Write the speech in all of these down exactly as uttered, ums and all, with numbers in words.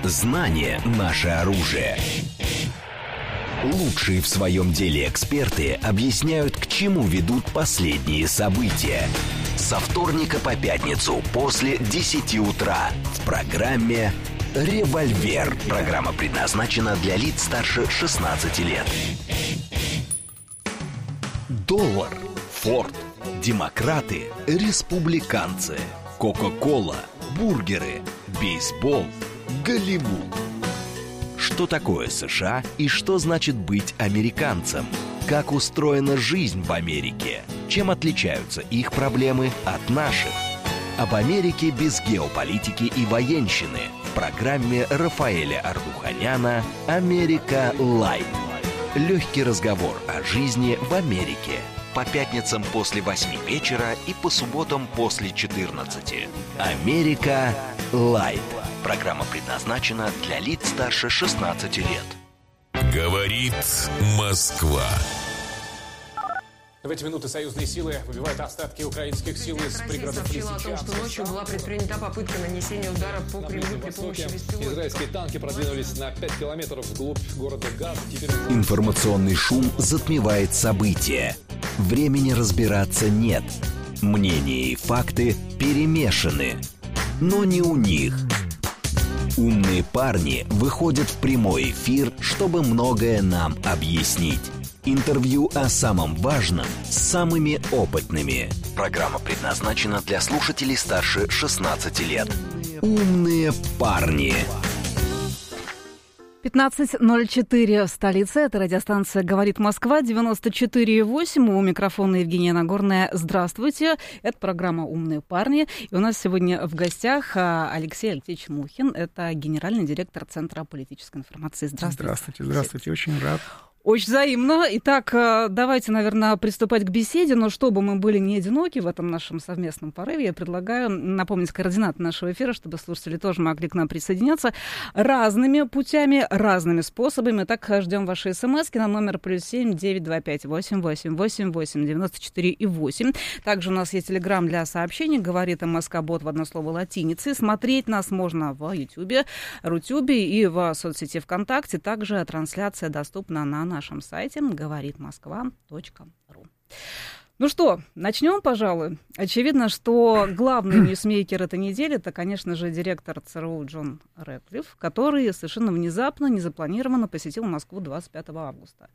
Знание – наше оружие. Лучшие в своем деле эксперты объясняют, к чему ведут последние события. Со вторника по пятницу после десяти утра в программе «Револьвер». Программа предназначена для лиц старше шестнадцати лет. Доллар, Форд, демократы, республиканцы, Кока-кола, бургеры, бейсбол, Голливуд. Что такое США и что значит быть американцем? Как устроена жизнь в Америке? Чем отличаются их проблемы от наших? Об Америке без геополитики и военщины в программе Рафаэля Ардуханяна «Америка Лайт». Легкий разговор о жизни в Америке. По пятницам после восьми вечера и по субботам после четырнадцати. «Америка Лайт». Программа предназначена для лиц старше шестнадцати лет. Говорит Москва. В эти минуты союзные силы выбивают остатки украинских сил из пригородов сообщила о том, что ночью была предпринята попытка нанесения удара по Кремлю при помощи беспилотников. Израильские танки продвинулись на пять километров вглубь города Газ. Теперь... Информационный шум затмевает события. Времени разбираться нет. Мнения и факты перемешаны. Но не у них. Умные парни выходят в прямой эфир, чтобы многое нам объяснить. Интервью о самом важном с самыми опытными. Программа предназначена для слушателей старше шестнадцати лет. Умные парни. пятнадцать ноль четыре в столице. Это радиостанция «Говорит Москва», девяносто четыре и восемь. У микрофона Евгения Нагорная. Здравствуйте. Это программа «Умные парни». И у нас сегодня в гостях Алексей Алексеевич Мухин. Это генеральный директор Центра политической информации. Здравствуйте. Здравствуйте, здравствуйте. Очень рад. Очень взаимно. Итак, давайте, наверное, приступать к беседе, но чтобы мы были не одиноки в этом нашем совместном порыве, я предлагаю напомнить координаты нашего эфира, чтобы слушатели тоже могли к нам присоединяться разными путями, разными способами. Так, ждем ваши смски на номер плюс семь девять два пять восемь восемь восемь восемь девяносто четыре и восемь. Также у нас есть телеграм для сообщений, говорит МСК-бот в одно слово латиницей. Смотреть нас можно в Ютьюбе, Рутюбе и в соцсети ВКонтакте. Также трансляция доступна на нашем сайте говорит москва точка ру. Ну что, начнем, пожалуй. Очевидно, что главный ньюсмейкер этой недели — это, конечно же, директор ЦРУ Джон Рэдклифф, который совершенно внезапно, незапланированно посетил Москву двадцать пятого августа.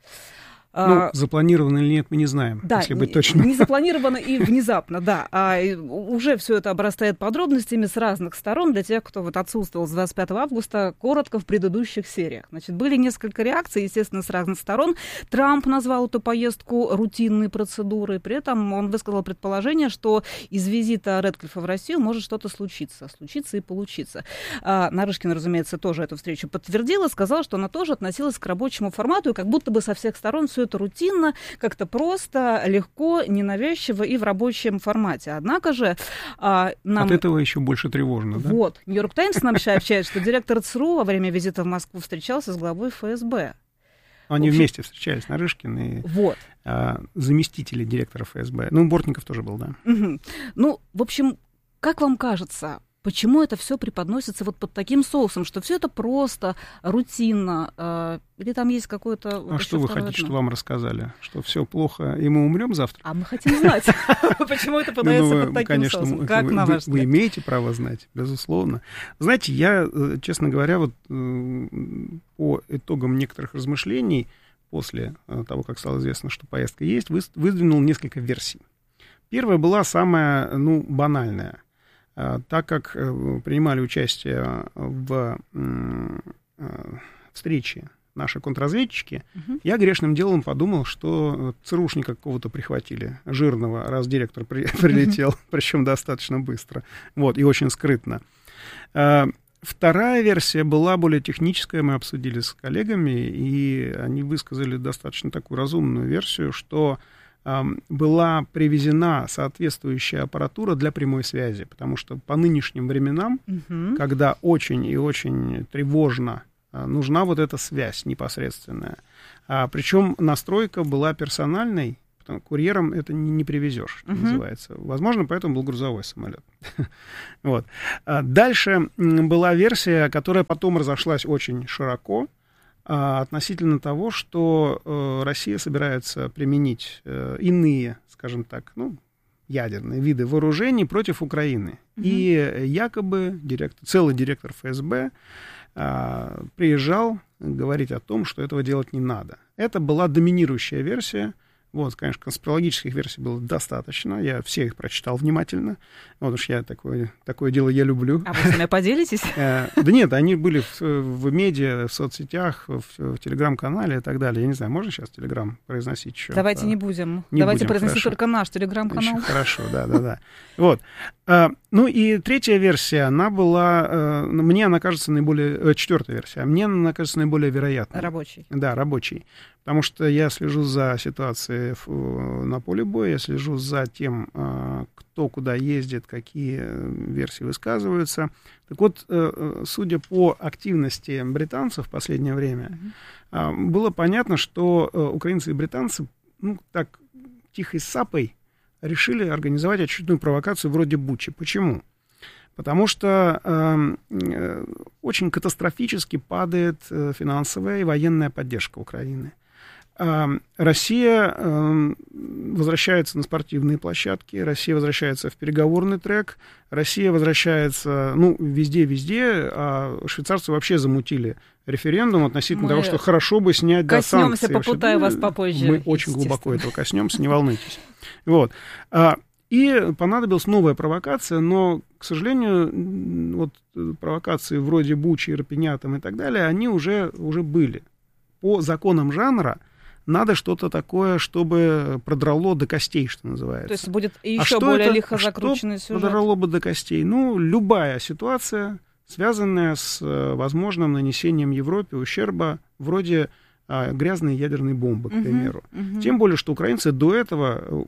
Ну, запланировано или нет, мы не знаем, да, если быть точным. Не запланировано и внезапно, да. А уже все это обрастает подробностями с разных сторон. Для тех, кто вот отсутствовал с двадцать пятого августа, коротко в предыдущих сериях. Значит, были несколько реакций, естественно, с разных сторон. Трамп назвал эту поездку рутинной процедурой. При этом он высказал предположение, что из визита Рэдклиффа в Россию может что-то случиться. Случиться и получиться. А Нарышкина, разумеется, тоже эту встречу подтвердила, сказала, что она тоже относилась к рабочему формату, и как будто бы со всех сторон все это рутинно, как-то просто, легко, ненавязчиво и в рабочем формате. Однако же... А, нам... От этого еще больше тревожно, да? Вот. Нью-Йорк Таймс нам сообщает, что директор ЦРУ во время визита в Москву встречался с главой эф эс бэ. Они общем... вместе встречались, Нарышкин и вот. а, заместители директора эф эс бэ. Ну, Бортников тоже был, да. Угу. Ну, в общем, как вам кажется... Почему это все преподносится вот под таким соусом, что все это просто, рутинно, э, или там есть какое-то... А что вы хотите, чтобы вам рассказали? Что все плохо, и мы умрем завтра? А мы хотим знать, почему это подается под таким соусом. Как на ваш взгляд? Вы имеете право знать, безусловно. Знаете, я, честно говоря, вот по итогам некоторых размышлений, после того, как стало известно, что поездка есть, выдвинул несколько версий. Первая была самая, ну, банальная. Так как принимали участие в встрече наши контрразведчики, uh-huh. я грешным делом подумал, что ЦРУшника какого-то прихватили, жирного, раз директор при, прилетел, uh-huh. причем достаточно быстро, вот, и очень скрытно. Вторая версия была более техническая, мы обсудили с коллегами, и они высказали достаточно такую разумную версию, что была привезена соответствующая аппаратура для прямой связи, потому что по нынешним временам, uh-huh. когда очень и очень тревожно, нужна вот эта связь непосредственная. А, причем настройка была персональной, Потому, курьером это не, не привезешь, что uh-huh. называется. Возможно, поэтому был грузовой самолет. Вот. А дальше была версия, которая потом разошлась очень широко, а, относительно того, что э, Россия собирается применить э, иные, скажем так, ну, ядерные виды вооружений против Украины. Uh-huh. И якобы директор, целый директор эф эс бэ а, приезжал говорить о том, что этого делать не надо. Это была доминирующая версия. Вот, конечно, конспирологических версий было достаточно. Я все их прочитал внимательно. Вот уж я такое, такое дело я люблю. А вы с ними поделитесь? Да нет, они были в, в медиа, в соцсетях, в, в телеграм-канале и так далее. Я не знаю, можно сейчас телеграм произносить еще? Давайте не будем. Не Давайте будем, произносить хорошо. только наш телеграм-канал. Очень хорошо, да-да-да. Вот. Ну и третья версия, она была... Мне она кажется наиболее... Четвертая версия. Мне она кажется наиболее вероятной. Рабочий. Да, рабочий. Потому что я слежу за ситуацией на поле боя, я слежу за тем, кто куда ездит, какие версии высказываются. Так вот, судя по активности британцев в последнее время, mm-hmm. было понятно, что украинцы и британцы, ну, так, тихой сапой решили организовать очередную провокацию вроде Бучи. Почему? Потому что э, очень катастрофически падает финансовая и военная поддержка Украины. Россия э, возвращается на спортивные площадки, Россия возвращается в переговорный трек, Россия возвращается, ну, везде-везде, а швейцарцы вообще замутили референдум относительно Мы того, что хорошо бы снять да, санкции. Коснемся, попытаю вас попозже. Мы очень глубоко этого коснемся, не волнуйтесь. Вот. И понадобилась новая провокация, но, к сожалению, вот провокации вроде Бучи, Ирпеня там и так далее, они уже, уже были. По законам жанра надо что-то такое, чтобы продрало до костей, что называется. То есть будет еще а более это, лихо закрученный что сюжет. Продрало бы до костей? Ну, любая ситуация, связанная с возможным нанесением Европе ущерба, вроде а, грязной ядерной бомбы, к uh-huh, примеру. Uh-huh. Тем более, что украинцы до этого,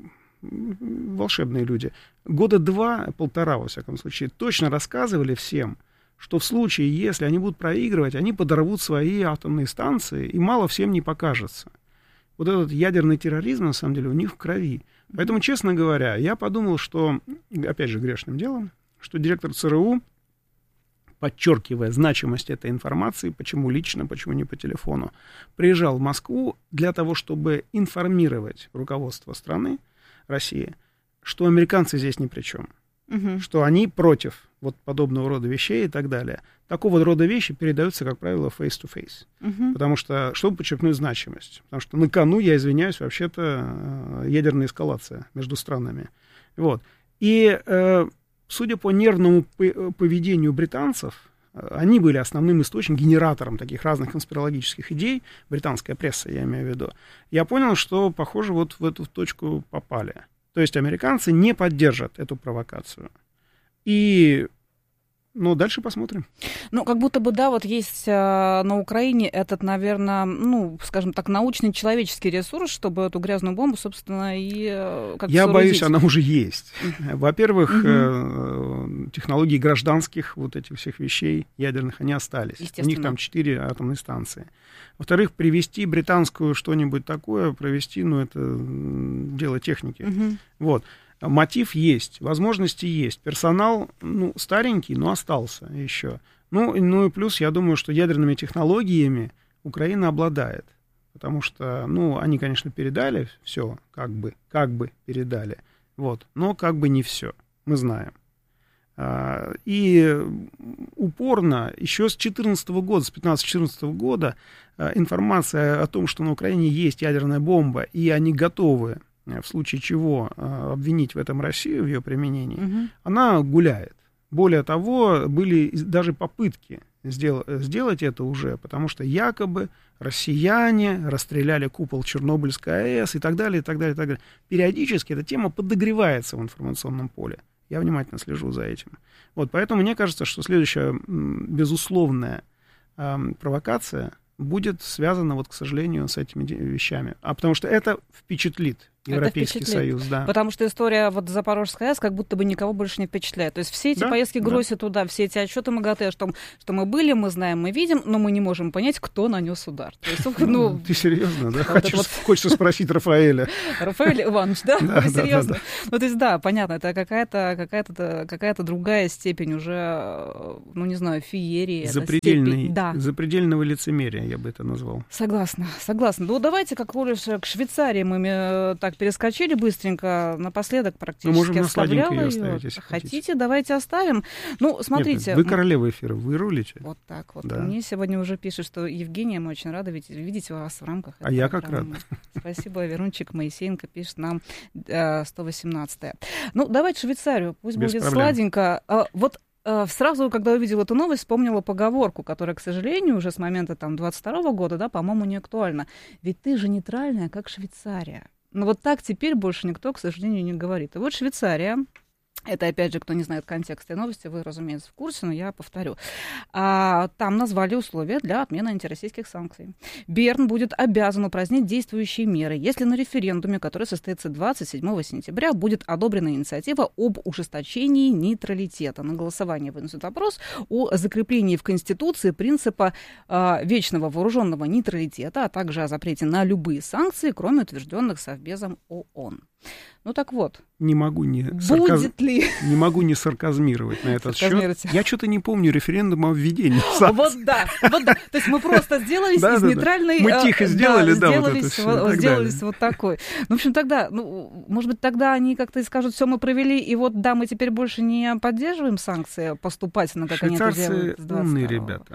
волшебные люди, года два, полтора, во всяком случае, точно рассказывали всем, что в случае, если они будут проигрывать, они подорвут свои атомные станции, и мало всем не покажется. Вот этот ядерный терроризм, на самом деле, у них в крови. Поэтому, честно говоря, я подумал, что, опять же, грешным делом, что директор ЦРУ, подчеркивая значимость этой информации, почему лично, почему не по телефону, приезжал в Москву для того, чтобы информировать руководство страны, России, что американцы здесь ни при чем. Угу. Что они против вот подобного рода вещей и так далее. Такого рода вещи передаются, как правило, face-to-face. Угу. Потому что, чтобы подчеркнуть значимость. Потому что на кону, я извиняюсь, вообще-то ядерная эскалация между странами. Вот. И э, судя по нервному поведению британцев, они были основным источником, генератором таких разных конспирологических идей, британская пресса, я имею в виду. Я понял, что, похоже, вот в эту точку попали. То есть американцы не поддержат эту провокацию. И, ну, дальше посмотрим. Ну, как будто бы, да, вот есть э, на Украине этот, наверное, ну, скажем так, научный человеческий ресурс, чтобы эту грязную бомбу, собственно, и э, как-то Я соорудить. боюсь, она уже есть. Во-первых, э, технологии гражданских вот этих всех вещей ядерных, они остались. У них там четыре атомные станции. Во-вторых, привести британскую что-нибудь такое, провести, ну, это дело техники. Uh-huh. Вот. Мотив есть, возможности есть. Персонал, ну, старенький, но остался еще. Ну, ну и плюс, я думаю, что ядерными технологиями Украина обладает. Потому что, ну, они, конечно, передали все, как бы, как бы передали. Вот. Но как бы не все, мы знаем. И упорно еще с две тысячи четырнадцатого года, с две тысячи пятнадцатого-четырнадцатого года информация о том, что на Украине есть ядерная бомба, и они готовы, в случае чего, обвинить в этом Россию, в ее применении, угу. она гуляет. Более того, были даже попытки сдел- сделать это уже, потому что якобы россияне расстреляли купол Чернобыльской АЭС и так далее, и так далее, и так далее. Периодически эта тема подогревается в информационном поле. Я внимательно слежу за этим. Вот, поэтому мне кажется, что следующая безусловная э, провокация будет связана, вот, к сожалению, с этими вещами. А потому что это впечатлит. Европейский Союз, да. Потому что история вот Запорожской АЭС как будто бы никого больше не впечатляет. То есть все эти да? поездки Гройси да. туда, все эти отчеты МАГАТЭ, что, что мы были, мы знаем, мы видим, но мы не можем понять, кто нанес удар. То есть, ну, ты серьезно, да? Хочешь, вот... Хочется спросить Рафаэля. Рафаэль Иванович, да? Да, Вы да, серьезно? Да, да. Ну, то есть, да, понятно, это какая-то, какая-то, какая-то другая степень уже, ну, не знаю, феерии. Запредельный, степень... да. Запредельного лицемерия, я бы это назвал. Согласна, согласна. Ну, давайте, как лишь к Швейцарии мы так перескочили быстренько, напоследок практически мы можем оставляла ее ее. Оставить, если хотите, хотите, давайте оставим. Ну, смотрите. Нет, вы королева эфира, вы рулите. Вот так вот. Да. Мне сегодня уже пишут, что Евгения, мы очень рады видеть, видеть вас в рамках этой А я как рад. Спасибо, Верунчик Моисеенко пишет нам сто восемнадцатое. Ну, давайте Швейцарию, пусть Без будет проблем. сладенько. А, вот сразу, когда увидела эту новость, вспомнила поговорку, которая, к сожалению, уже с момента там двадцать второго года, да, по-моему, не актуальна. Ведь ты же нейтральная, как Швейцария. Но вот так теперь больше никто, к сожалению, не говорит. И вот Швейцария, это, опять же, кто не знает контекст этой новости, вы, разумеется, в курсе, но я повторю. А, там назвали условия для отмены антироссийских санкций. Берн будет обязан упразднить действующие меры, если на референдуме, который состоится двадцать седьмого сентября, будет одобрена инициатива об ужесточении нейтралитета. На голосование вынесут вопрос о закреплении в Конституции принципа а, вечного вооруженного нейтралитета, а также о запрете на любые санкции, кроме утвержденных Совбезом ООН. Ну так вот. Не могу не, будет сарказ... ли... не могу не сарказмировать на этот счет. Я что-то не помню референдума о введении санкций. Вот да, вот да. То есть мы просто сделались из нейтральной... Мы тихо сделали, да, вот это все. Сделались вот такой. Ну, в общем, тогда, ну, может быть, тогда они как-то и скажут, все, мы провели, и вот, да, мы теперь больше не поддерживаем санкции поступательно, как они это делают с двадцать второго. Умные ребята.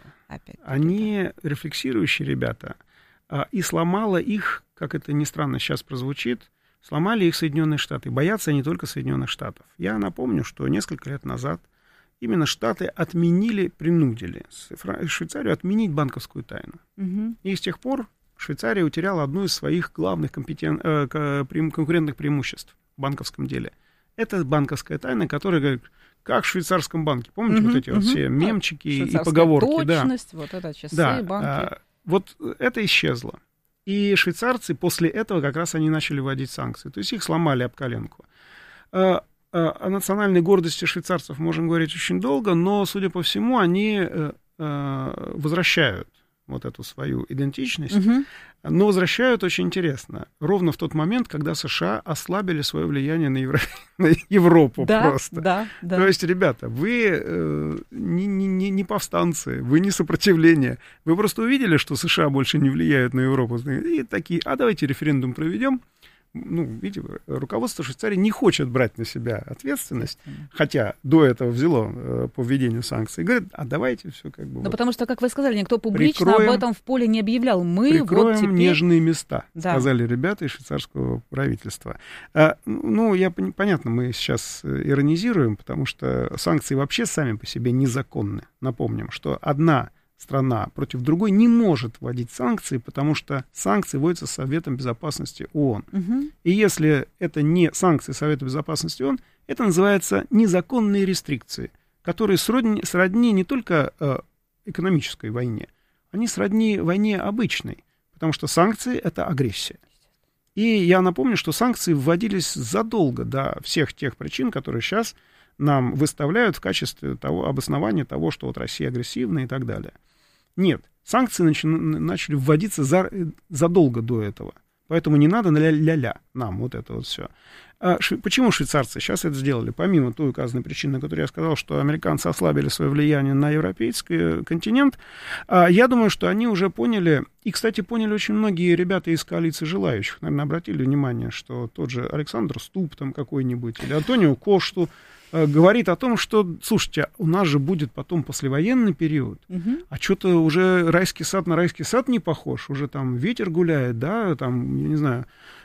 Они рефлексирующие ребята. И сломало их, как это ни странно сейчас прозвучит, сломали их Соединенные Штаты. Боятся они только Соединенных Штатов. Я напомню, что несколько лет назад именно Штаты отменили, принудили Швейцарию отменить банковскую тайну. Угу. И с тех пор Швейцария утеряла одну из своих главных компетен... конкурентных преимуществ в банковском деле. Это банковская тайна, которая говорит, как в швейцарском банке. Помните угу, вот эти угу. вот все мемчики и поговорки? Точность, да. вот это часы, да. банки. Вот это исчезло. И швейцарцы после этого как раз они начали вводить санкции. То есть их сломали об коленку. О национальной гордости швейцарцев можем говорить очень долго, но, судя по всему, они возвращают вот эту свою идентичность, угу. но возвращают очень интересно. Ровно в тот момент, когда США ослабили свое влияние на, Евро... на Европу да, просто. Да, да. То есть, ребята, вы э, не, не, не повстанцы, вы не сопротивление. Вы просто увидели, что США больше не влияют на Европу. И такие, а давайте референдум проведем. Ну, видите, руководство Швейцарии не хочет брать на себя ответственность, хотя до этого взяло э, по введению санкций. Говорит, а давайте все как бы... Да вот, потому что, как вы сказали, никто публично прикроем, об этом в поле не объявлял. Мы прикроем вот теперь... нежные места, да. сказали ребята из швейцарского правительства. А, ну, я, понятно, мы сейчас иронизируем, потому что санкции вообще сами по себе незаконны. Напомним, что одна... страна против другой не может вводить санкции, потому что санкции вводятся Советом Безопасности ООН. Угу. И если это не санкции Совета Безопасности ООН, это называется незаконные рестрикции, которые сродни, сродни не только э, экономической войне, они сродни войне обычной, потому что санкции — это агрессия. И я напомню, что санкции вводились задолго до всех тех причин, которые сейчас нам выставляют в качестве того, обоснования того, что вот Россия агрессивна и так далее. Нет, санкции начали, начали вводиться за, задолго до этого. Поэтому не надо ля-ля-ля нам вот это вот все. А шве, почему швейцарцы сейчас это сделали? Помимо той указанной причины, на которую я сказал, что американцы ослабили свое влияние на европейский континент, а я думаю, что они уже поняли, и, кстати, поняли очень многие ребята из коалиции желающих, наверное, обратили внимание, что тот же Александр Ступ там какой-нибудь, или Антонио Кошту, говорит о том, что, слушайте, у нас же будет потом послевоенный период, угу. а что-то уже райский сад на райский сад не похож, уже там ветер гуляет, да, там, я не знаю,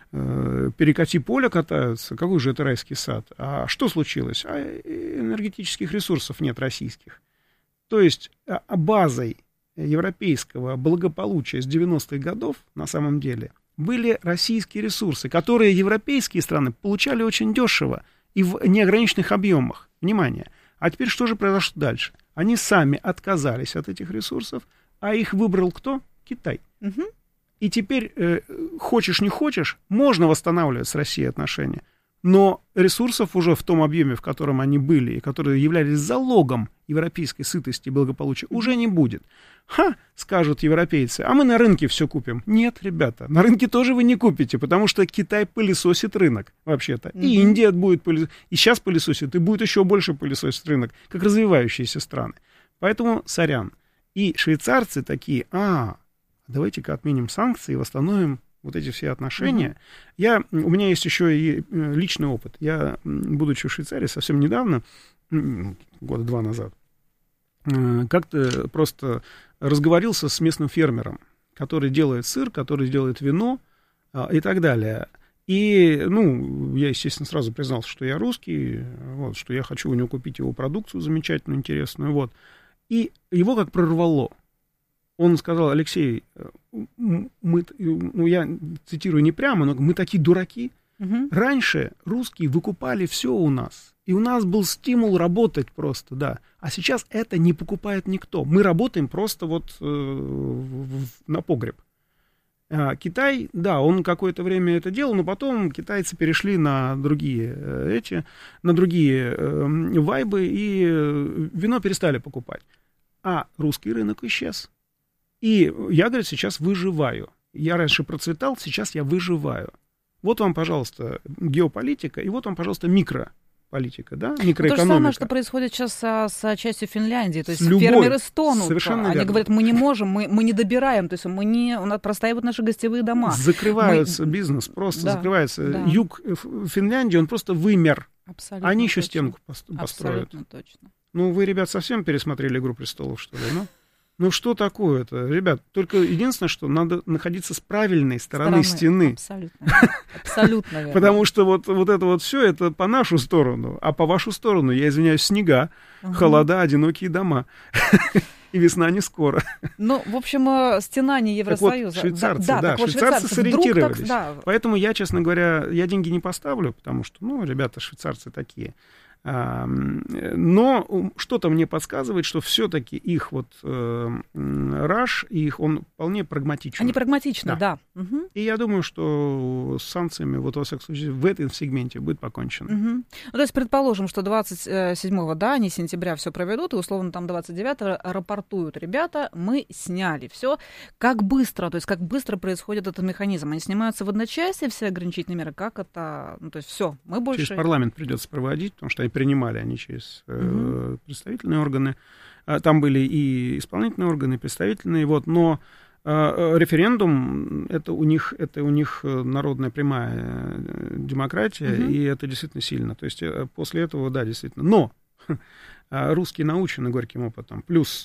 э, перекати поле катаются, какой же это райский сад? А что случилось? А энергетических ресурсов нет российских. То есть базой европейского благополучия с девяностых годов, на самом деле, были российские ресурсы, которые европейские страны получали очень дешево, и в неограниченных объемах. Внимание. А теперь что же произошло дальше? Они сами отказались от этих ресурсов, а их выбрал кто? Китай. Угу. И теперь, э, хочешь не хочешь, можно восстанавливать с Россией отношения. Но ресурсов уже в том объеме, в котором они были, и которые являлись залогом европейской сытости и благополучия, уже не будет. Ха, скажут европейцы, а мы на рынке все купим. Нет, ребята, на рынке тоже вы не купите, потому что Китай пылесосит рынок, вообще-то. Mm-hmm. И Индия будет пылесосить, и сейчас пылесосит, и будет еще больше пылесосить рынок, как развивающиеся страны. Поэтому, сорян. И швейцарцы такие, а, давайте-ка отменим санкции и восстановим вот эти все отношения. Mm-hmm. Я, у меня есть еще и личный опыт. Я, будучи в Швейцарии совсем недавно, года два назад, как-то просто разговорился с местным фермером, который делает сыр, который делает вино и так далее. И, ну, я, естественно, сразу признался, что я русский, вот, что я хочу у него купить его продукцию замечательную, интересную, вот. И его как прорвало. Он сказал: Алексей, мы, ну, я цитирую не прямо, но мы такие дураки. Угу. Раньше русские выкупали все у нас, и у нас был стимул работать просто, да. А сейчас это не покупает никто. Мы работаем просто вот э, в, на погреб. А Китай, да, он какое-то время это делал, но потом китайцы перешли на другие э, эти, на другие э, вайбы, и э, вино перестали покупать. А русский рынок исчез. И я, говорит, сейчас выживаю. Я раньше процветал, сейчас я выживаю. Вот вам, пожалуйста, геополитика, и вот вам, пожалуйста, микрополитика, да, микроэкономика. То же самое, что происходит сейчас с, с частью Финляндии. То есть любой, фермеры стонут. Совершенно Они верно. говорят, мы не можем, мы, мы не добираем, то есть мы не, у нас простаивают наши гостевые дома. Закрывается мы... бизнес, просто да, закрывается. Да. Юг Финляндии, он просто вымер. Абсолютно Они точно. еще стенку построят. Абсолютно точно. Ну, вы, ребят, совсем пересмотрели «Игру престолов», что ли, ну? Ну, что такое-то? Ребят, только единственное, что надо находиться с правильной стороны, стороны. Стены. Абсолютно. Абсолютно верно. Потому что вот, вот это вот все, это по нашу сторону, а по вашу сторону, я извиняюсь, снега, угу. холода, одинокие дома. И весна не скоро. Ну, в общем, стена не Евросоюза. Так вот, швейцарцы, да, да, да швейцарцы сориентировались. Так, да. Поэтому я, честно говоря, я деньги не поставлю, потому что, ну, ребята, швейцарцы такие. Но что-то мне подсказывает, что все-таки их вот э, раш, их, он вполне прагматичен. Они прагматичны, да. да. Угу. И я думаю, что с санкциями, вот во всяком случае, в этом сегменте будет покончено. Угу. Ну, то есть, предположим, что двадцать седьмого, да, они сентября все проведут, и условно там двадцать девятого рапортуют: ребята, мы сняли все. Как быстро, то есть как быстро происходит этот механизм? Они снимаются в одночасье, все ограничительные меры? Как это? Ну, то есть все, мы больше... Через парламент придется проводить, потому что они принимали они через э, угу. представительные органы. Там были и исполнительные органы, и представительные. Вот, но э, референдум это у них это у них народная прямая демократия, угу. и это действительно сильно. То есть после этого, да, действительно. Но русские научены горьким опытом. Плюс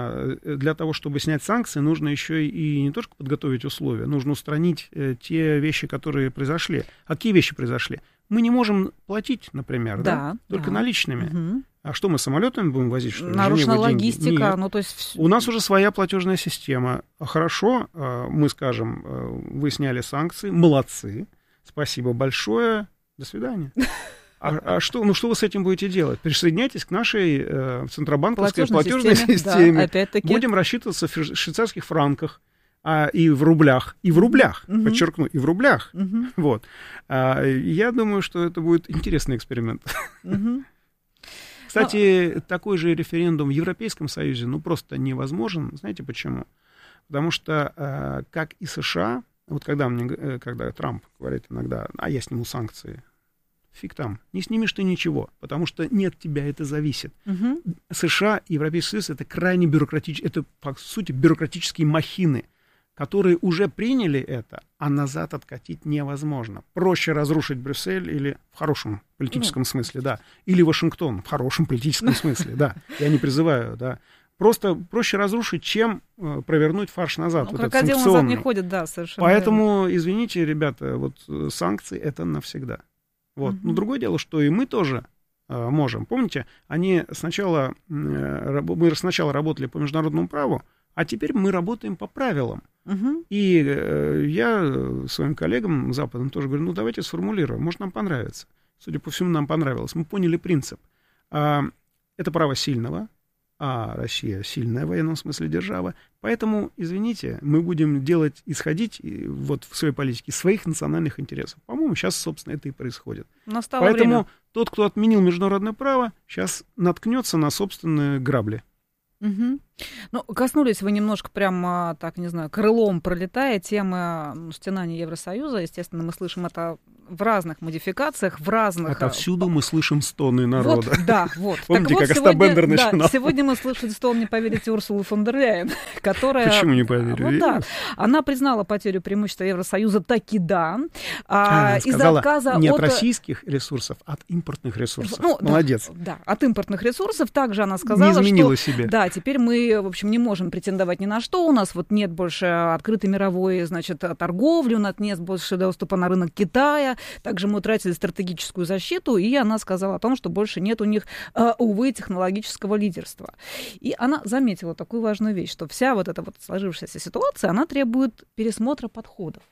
для того, чтобы снять санкции, нужно еще и не только подготовить условия, нужно устранить те вещи, которые произошли. А какие вещи произошли? Мы не можем платить, например, да, да? только да. наличными. Угу. А что, мы самолетами будем возить, что ли? Нарушена логистика. Ну, то есть... У нас уже своя платежная система. Хорошо, мы скажем, вы сняли санкции, молодцы, спасибо большое, до свидания. А, а что, ну, что вы с этим будете делать? Присоединяйтесь к нашей э, центробанковской платежной, платежной системе. системе. Да, опять-таки. Будем рассчитываться в швейцарских франках. А, и в рублях, и в рублях, uh-huh. подчеркну, и в рублях. Uh-huh. Вот. А, я думаю, что это будет интересный эксперимент. Uh-huh. Кстати, uh-huh. такой же референдум в Европейском Союзе, ну, просто невозможен. Знаете почему? Потому что, а, как и США, вот когда, мне, когда Трамп говорит иногда, а я сниму санкции, фиг там, не снимешь ты ничего, потому что не от тебя это зависит. Uh-huh. США и Европейский Союз — это крайне бюрократические, это, по сути, бюрократические махины, которые уже приняли это, а назад откатить невозможно. Проще разрушить Брюссель или в хорошем политическом mm. смысле, да, или Вашингтон в хорошем политическом смысле, да. Я не призываю, да. Просто проще разрушить, чем э, провернуть фарш назад. Ну, вот крокодил назад не ходит, да, совершенно. Поэтому, верно. Извините, ребята, вот санкции — это навсегда. Вот. Mm-hmm. Но другое дело, что и мы тоже э, можем. Помните, они сначала, э, мы сначала работали по международному праву, а теперь мы работаем по правилам. Uh-huh. И э, я своим коллегам западным тоже говорю, ну давайте сформулируем, может нам понравится. Судя по всему, нам понравилось. Мы поняли принцип. А, это право сильного, а Россия сильная в военном смысле держава. Поэтому, извините, мы будем делать, исходить вот в своей политике своих национальных интересов. По-моему, сейчас, собственно, это и происходит. Настало Поэтому время. тот, кто отменил международное право, сейчас наткнется на собственные грабли. Угу. Ну, коснулись вы немножко прямо, так, не знаю, крылом пролетая темы стенания Евросоюза. Естественно, мы слышим это в разных модификациях, в разных... Отовсюду мы слышим стоны народа. Вот, да, вот. Помните, так как вот, Остап Бендер сегодня, начинал? Да, сегодня мы слышали стон, не поверите, Урсулы фон дер Ляйен, которая... Почему не поверю? Вот, да, она признала потерю преимущества Евросоюза таки да. А, из-за сказала, отказа не от от российских ресурсов, а от импортных ресурсов. Ну, Молодец. Да, да, от импортных ресурсов. Также она сказала, не изменила что... себе. Да, теперь мы, в общем, не можем претендовать ни на что. У нас вот нет больше открытой мировой, значит, торговли, у нас нет больше доступа на рынок Китая. Также мы утратили стратегическую защиту, и она сказала о том, что больше нет у них, увы, технологического лидерства. И она заметила такую важную вещь, что вся вот эта вот сложившаяся ситуация, она требует пересмотра подходов.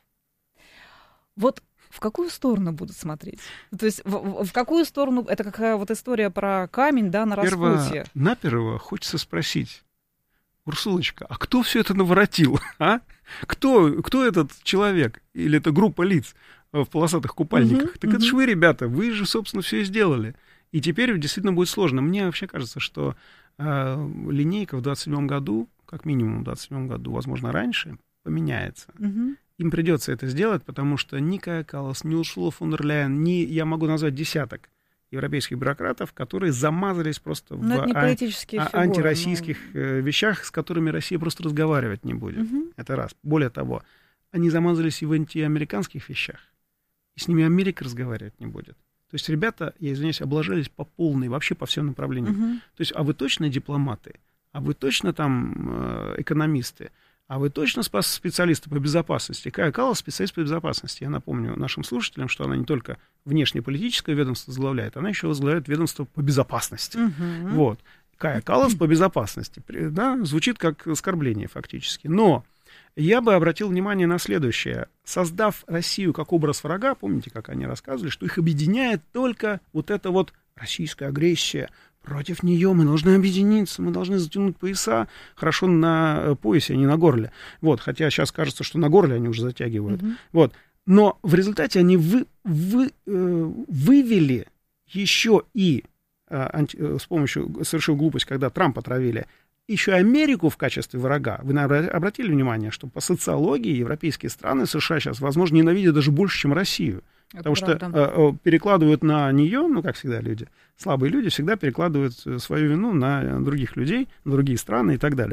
Вот в какую сторону будут смотреть? То есть в, в какую сторону... Это какая вот история про камень, да, на распутье. Наперво хочется спросить, Урсулочка, а кто все это наворотил? А? Кто, кто этот человек? Или это группа лиц в полосатых купальниках? Uh-huh, так uh-huh. это ж вы, ребята, вы же, собственно, все сделали. И теперь действительно будет сложно. Мне вообще кажется, что э, линейка в двадцать седьмом году, как минимум в двадцать седьмом году, возможно, раньше, поменяется. Uh-huh. Им придется это сделать, потому что ни Кая Каллас, ни Урсула фон дер Ляйен, ни, я могу назвать десяток европейских бюрократов, которые замазались просто в а- фигуры, антироссийских но... вещах, с которыми Россия просто разговаривать не будет. Uh-huh. Это раз. Более того, они замазались и в антиамериканских вещах. И с ними Америка разговаривать не будет. То есть ребята, я извиняюсь, облажались по полной, вообще по всем направлениям. Uh-huh. То есть, а вы точно дипломаты? А вы точно там экономисты? А вы точно специалисты по безопасности? Кая Каллас специалист по безопасности. Я напомню нашим слушателям, что она не только внешнеполитическое ведомство возглавляет, она еще возглавляет ведомство по безопасности. Uh-huh. Вот. Кая Каллас по безопасности. Да, звучит как оскорбление фактически. Но я бы обратил внимание на следующее. Создав Россию как образ врага, помните, как они рассказывали, что их объединяет только вот эта вот российская агрессия. Против нее мы должны объединиться, мы должны затянуть пояса, хорошо на поясе, а не на горле. Вот, хотя сейчас кажется, что на горле они уже затягивают. Mm-hmm. Вот. Но в результате они вы, вы, э, вывели еще и, э, анти, э, с помощью, совершив глупость, когда Трампа отравили, еще Америку в качестве врага. Вы, наверное, обратили внимание, что по социологии европейские страны США сейчас, возможно, ненавидят даже больше, чем Россию. Это Потому правда. что э, перекладывают на нее, ну, как всегда люди, слабые люди всегда перекладывают свою вину на других людей, на другие страны и так далее.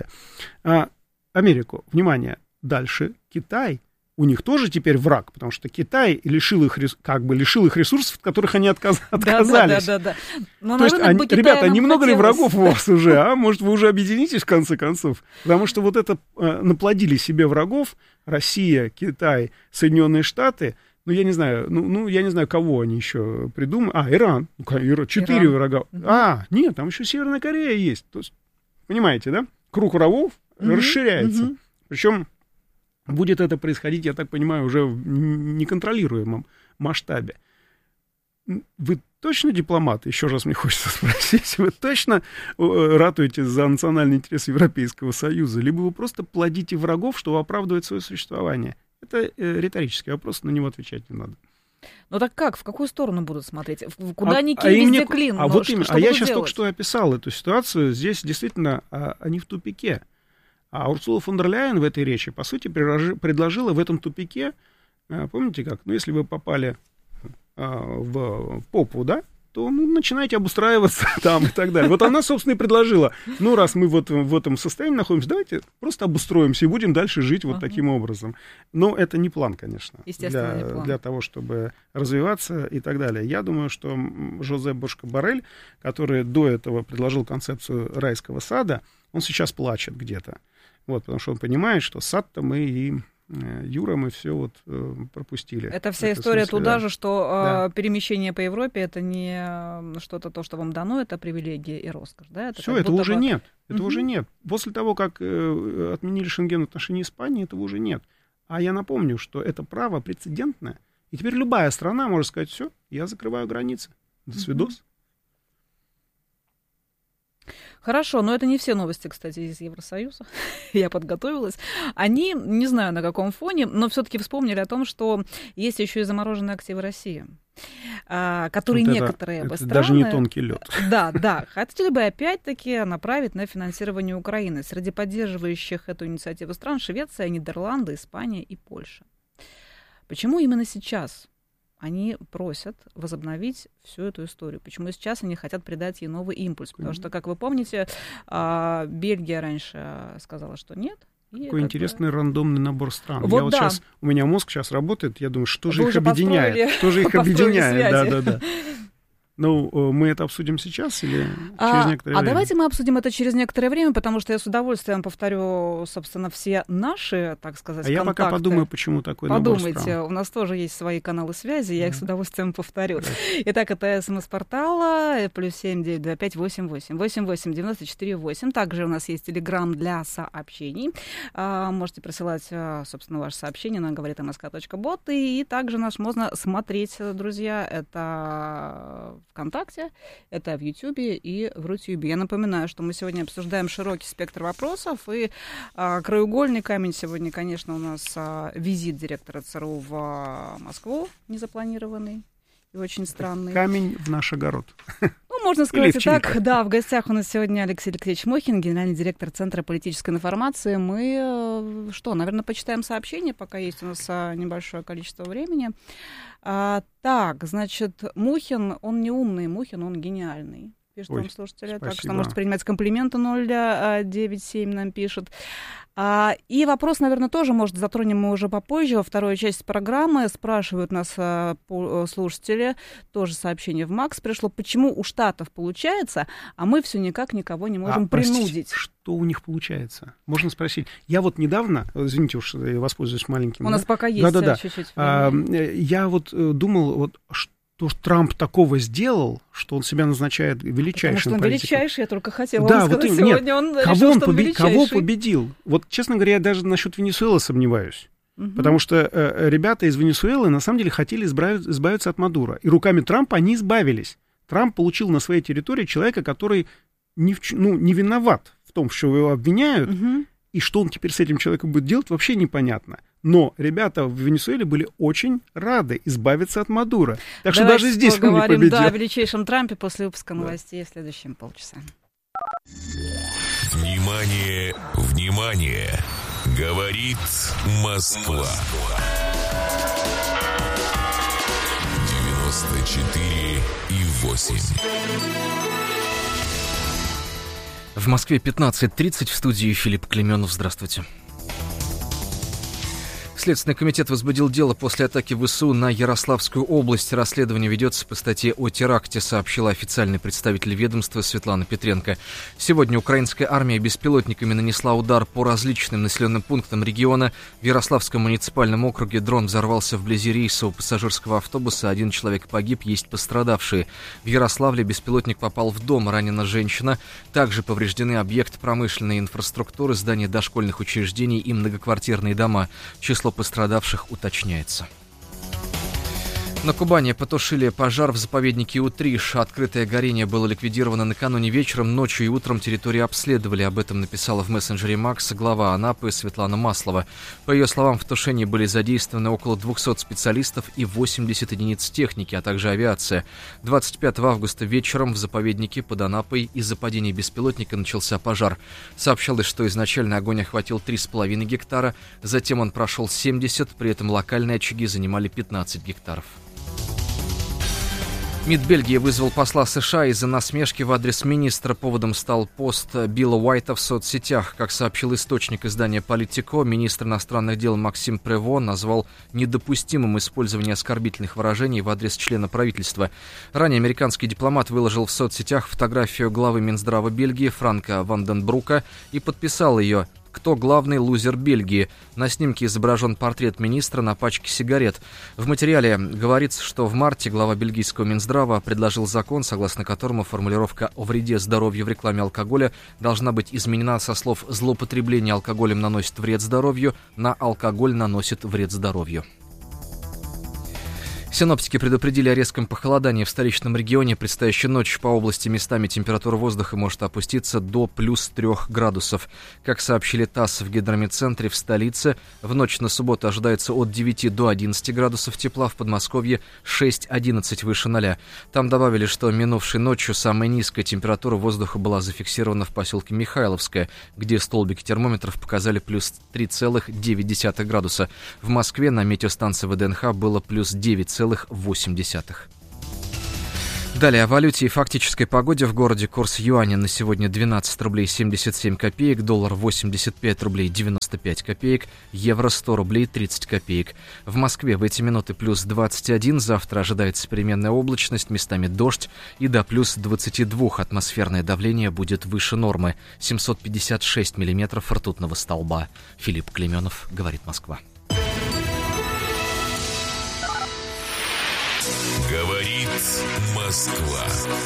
А Америку, внимание, дальше Китай, у них тоже теперь враг, потому что Китай лишил их, как бы лишил их ресурсов, от которых они отказ, отказались. Да, да, да, да, да. То есть, они, ребята, немного ли врагов у вас уже, а? Может, вы уже объединитесь в конце концов? Потому что вот это э, наплодили себе врагов, Россия, Китай, Соединенные Штаты. Ну, я не знаю, ну, ну, я не знаю, кого они еще придумали. А, Иран. Четыре Иран. врага. Угу. А, нет, там еще Северная Корея есть. То есть, понимаете, да? Круг врагов угу. расширяется. Угу. Причем будет это происходить, я так понимаю, уже в неконтролируемом масштабе. Вы точно дипломаты? Еще раз мне хочется спросить. Вы точно ратуете за национальный интерес Европейского Союза? Либо вы просто плодите врагов, чтобы оправдывать свое существование? Это э, риторический вопрос, на него отвечать не надо. Ну так как? В какую сторону будут смотреть? Куда а, ни кинь, а везде не... клин. А, вот что, именно, что а я сейчас делать? только что описал эту ситуацию. Здесь действительно а, они в тупике. А Урсула фон дер Ляйен в этой речи, по сути, предложила в этом тупике, а, помните как, ну если вы попали а, в попу, да, то ну, начинайте обустраиваться там и так далее. Вот она, собственно, и предложила, ну, раз мы вот в этом состоянии находимся, давайте просто обустроимся и будем дальше жить вот uh-huh. таким образом. Но это не план, конечно, для, не план. для того, чтобы развиваться и так далее. Я думаю, что Жозеп Боррель, который до этого предложил концепцию райского сада, он сейчас плачет где-то. Вот, потому что он понимает, что сад-то мы и... Юра, мы все вот э, пропустили. Это вся история смысле, туда да. же, что да. э, перемещение по Европе это не что-то то, что вам дано, это привилегия и роскошь. Да? Это все, это уже бы... нет. Это угу. уже нет. После того, как э, отменили Шенген в отношении Испании, этого уже нет. А я напомню, что это право прецедентное. И теперь любая страна может сказать, все, я закрываю границы. До свидос. Хорошо, но это не все новости, кстати, из Евросоюза. Я подготовилась. Они, не знаю на каком фоне, но все-таки вспомнили о том, что есть еще и замороженные активы России, которые вот некоторые это, бы это страны... даже не тонкий лед. Да, да. Хотели бы опять-таки направить на финансирование Украины. Среди поддерживающих эту инициативу стран Швеция, Нидерланды, Испания и Польша. Почему именно сейчас они просят возобновить всю эту историю? Почему сейчас они хотят придать ей новый импульс? Потому что, как вы помните, Бельгия раньше сказала, что нет. Какой интересный бы... рандомный набор стран. Вот я вот да. сейчас, у меня мозг сейчас работает, я думаю, что же Вы их объединяет? Что же их объединяет? Да, да, да. Ну, мы это обсудим сейчас или через а, некоторое а время? А давайте мы обсудим это через некоторое время, потому что я с удовольствием повторю, собственно, все наши, так сказать, а контакты. я пока подумаю, почему такой Подумайте, набор стран. У нас тоже есть свои каналы связи, я да. их с удовольствием повторю. Да. Итак, это смс-портала плюс семь девять два пять восемь восемь восемь восемь девяносто четыре восемь. Также у нас есть телеграм для сообщений. А, можете присылать, собственно, ваши сообщения на говорит мск точка бот. И также нас можно смотреть, друзья, это ВКонтакте, это в Ютьюбе и в Рутюбе. Я напоминаю, что мы сегодня обсуждаем широкий спектр вопросов, и а, краеугольный камень сегодня, конечно, у нас а, визит директора ЦРУ в а, Москву, незапланированный и очень странный. Камень в наш огород. Ну, можно сказать и так. Да, в гостях у нас сегодня Алексей Алексеевич Мохин, генеральный директор Центра политической информации. Мы, что, наверное, почитаем сообщения, пока есть у нас небольшое количество времени. А, так, значит, Мухин, он не умный, Мухин, он гениальный. Пишет Ой, вам слушатели. спасибо. Так что можете принимать комплименты. Ноль девять семь нам пишет. А, и вопрос, наверное, тоже, может, затронем мы уже попозже. Во второй части программы спрашивают нас а, по, слушатели, тоже сообщение в МАКС пришло, почему у Штатов получается, а мы все никак никого не можем а, принудить. Простите, что у них получается? Можно спросить. Я вот недавно, извините уж, я воспользуюсь маленьким... У да? нас пока есть Да-да-да. чуть-чуть а, я вот думал, вот что то, что Трамп такого сделал, что он себя назначает величайшим Потому что он политиком. величайший, я только хотела да, вам сказать, вот, сегодня нет, он кого решил, он что он побе- величайший. Кого победил? Вот, честно говоря, я даже насчет Венесуэлы сомневаюсь. Угу. Потому что э, ребята из Венесуэлы на самом деле хотели избавиться, избавиться от Мадуро. И руками Трампа они избавились. Трамп получил на своей территории человека, который не, в, ну, не виноват в том, что его обвиняют. Угу. И что он теперь с этим человеком будет делать, вообще непонятно. Но ребята в Венесуэле были очень рады избавиться от Мадуро. Так что Давайте даже здесь он не победил. Да, о величайшем Трампе после выпуска новостей в следующем полчаса. Внимание, внимание! Говорит Москва. девяносто четыре и восемь. В Москве пятнадцать тридцать, в студии Филипп Клеменов. Здравствуйте. Следственный комитет возбудил дело после атаки ВСУ на Ярославскую область. Расследование ведется по статье о теракте, сообщила официальный представитель ведомства Светлана Петренко. Сегодня украинская армия беспилотниками нанесла удар по различным населенным пунктам региона. В Ярославском муниципальном округе дрон взорвался вблизи рейсового пассажирского автобуса. Один человек погиб, есть пострадавшие. В Ярославле беспилотник попал в дом, ранена женщина. Также повреждены объект промышленной инфраструктуры, здания дошкольных учреждений и многоквартирные дома. Число пострадавших уточняется. На Кубани потушили пожар в заповеднике Утриш. Открытое горение было ликвидировано накануне вечером, ночью и утром территорию обследовали. Об этом написала в мессенджере МАКС глава Анапы Светлана Маслова. По ее словам, в тушении были задействованы около двухсот специалистов и восемьдесят единиц техники, а также авиация. двадцать пятого августа вечером в заповеднике под Анапой из-за падения беспилотника начался пожар. Сообщалось, что изначально огонь охватил три с половиной гектара, затем он прошел семьдесят, при этом локальные очаги занимали пятнадцать гектаров. МИД Бельгии вызвал посла США из-за насмешки в адрес министра. Поводом стал пост Билла Уайта в соцсетях. Как сообщил источник издания «Политико», министр иностранных дел Максим Прево назвал недопустимым использование оскорбительных выражений в адрес члена правительства. Ранее американский дипломат выложил в соцсетях фотографию главы Минздрава Бельгии Франка Ванденбрука и подписал ее «Кто главный лузер Бельгии?». На снимке изображен портрет министра на пачке сигарет. В материале говорится, что в марте глава бельгийского Минздрава предложил закон, согласно которому формулировка о вреде здоровью в рекламе алкоголя должна быть изменена со слов «злоупотребление алкоголем наносит вред здоровью» на «алкоголь наносит вред здоровью». Синоптики предупредили о резком похолодании в столичном регионе. Предстоящей ночью по области местами температура воздуха может опуститься до плюс трех градусов. Как сообщили ТАСС в гидрометцентре, в столице в ночь на субботу ожидается от девяти до одиннадцати градусов тепла, в Подмосковье шесть-одиннадцать выше ноля. Там добавили, что минувшей ночью самая низкая температура воздуха была зафиксирована в поселке Михайловское, где столбики термометров показали плюс три целых девять десятых градуса. В Москве на метеостанции ВДНХ было плюс девять целых восемь десятых. Далее о валюте и фактической погоде в городе. Курс юаня на сегодня двенадцать рублей семьдесят семь копеек, доллар восемьдесят пять рублей девяносто пять копеек, евро сто рублей тридцать копеек. В Москве в эти минуты плюс двадцать один, завтра ожидается переменная облачность, местами дождь, и до плюс двадцати двух атмосферное давление будет выше нормы, семьсот пятьдесят шесть миллиметров ртутного столба. Филипп Клеменов, говорит Москва. Говорит Москва.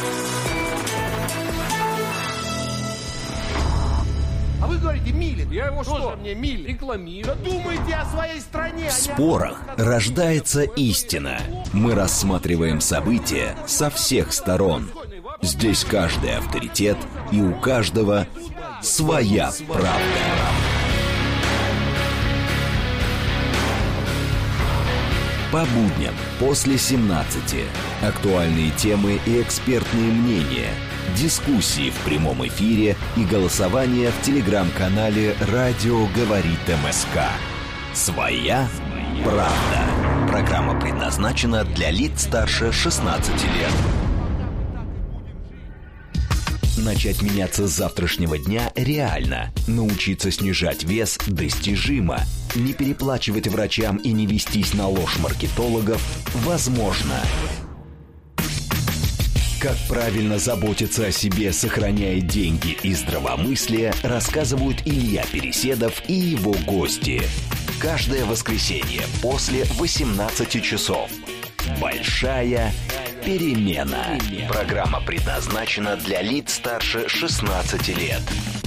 А вы говорите, Милин. Я его Тоже что? мне Милин. Рекламирую. Да думайте о своей стране. В спорах рождается истина. Мы рассматриваем события со всех сторон. Здесь каждый авторитет, и у каждого своя правда. По будням после семнадцати. Актуальные темы и экспертные мнения. Дискуссии в прямом эфире и голосование в телеграм-канале «Радио говорит МСК». Своя правда. Программа предназначена для лиц старше шестнадцати лет. Начать меняться с завтрашнего дня реально. Научиться снижать вес достижимо. Не переплачивать врачам и не вестись на ложь маркетологов возможно. Как правильно заботиться о себе, сохраняя деньги и здравомыслие, рассказывают Илья Переседов и его гости. Каждое воскресенье после восемнадцати часов. Большая перемена. Программа предназначена для лиц старше шестнадцати лет.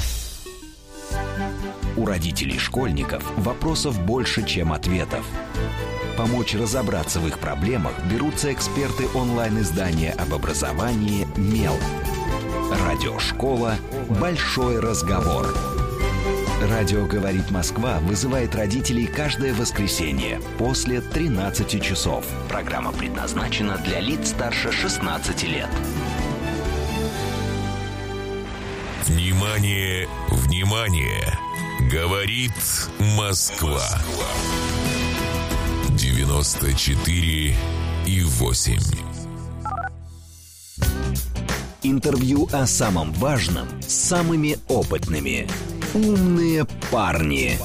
У родителей школьников вопросов больше, чем ответов. Помочь разобраться в их проблемах берутся эксперты онлайн-издания об образовании «Мел». Радиошкола «Большой разговор». Радио «Говорит Москва» вызывает родителей каждое воскресенье после тринадцати часов. Программа предназначена для лиц старше шестнадцати лет. Внимание, внимание! Говорит Москва. девяносто четыре и восемь. Интервью о самом важном с самыми опытными. Умные парни.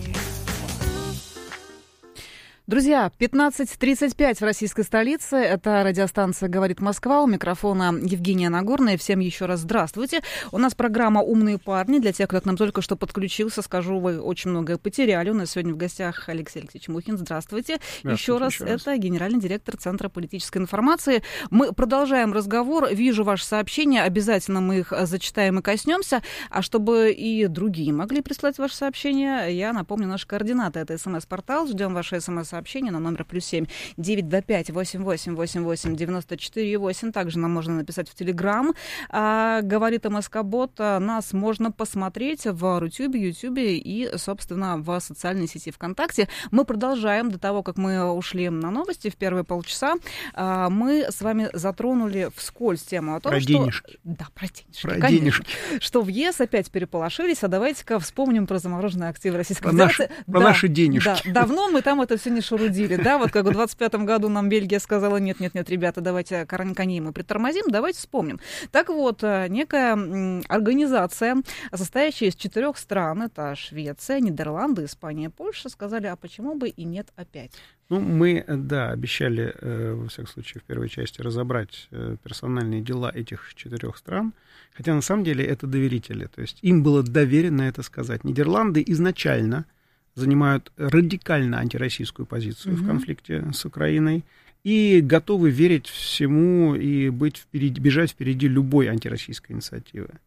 Друзья, пятнадцать тридцать пять в российской столице. Это радиостанция «Говорит Москва». У микрофона Евгения Нагорная. Всем еще раз здравствуйте. У нас программа «Умные парни». Для тех, кто к нам только что подключился, скажу, вы очень многое потеряли. У нас сегодня в гостях Алексей Алексеевич Мухин. Здравствуйте. Здравствуйте еще раз. Еще раз. Это генеральный директор Центра политической информации. Мы продолжаем разговор. Вижу ваши сообщения. Обязательно мы их зачитаем и коснемся. А чтобы и другие могли прислать ваши сообщения, я напомню наши координаты. Это СМС-портал. Ждем ваши СМС-сообщения. Сообщение на номер плюс семь девять два пять восемь восемь восемь восемь девяносто четыре восемь. Также нам можно написать в Телеграм. А, говорит МСК-бот. Нас можно посмотреть в Рутюбе, Ютюбе и, собственно, в социальной сети ВКонтакте. Мы продолжаем. До того, как мы ушли на новости в первые полчаса, а, мы с вами затронули вскользь тему о том, про что... денежки. Да, про денежки. Про конечно. денежки. Что в ЕС опять переполошились. А давайте-ка вспомним про замороженные активы Российской про Федерации. Наши, про да, наши денежки. Да, давно мы там это все не шурудили, да, вот как в двадцать пятом году нам Бельгия сказала, нет-нет-нет, ребята, давайте коней мы притормозим, давайте вспомним. Так вот, некая организация, состоящая из четырех стран, это Швеция, Нидерланды, Испания, Польша, сказали, а почему бы и нет опять? Ну, мы, да, обещали, во всяком случае, в первой части разобрать персональные дела этих четырех стран, хотя на самом деле это доверители, то есть им было доверено это сказать. Нидерланды изначально занимают радикально антироссийскую позицию mm-hmm. в конфликте с Украиной и готовы верить всему и быть впереди, бежать впереди любой антироссийской инициативы.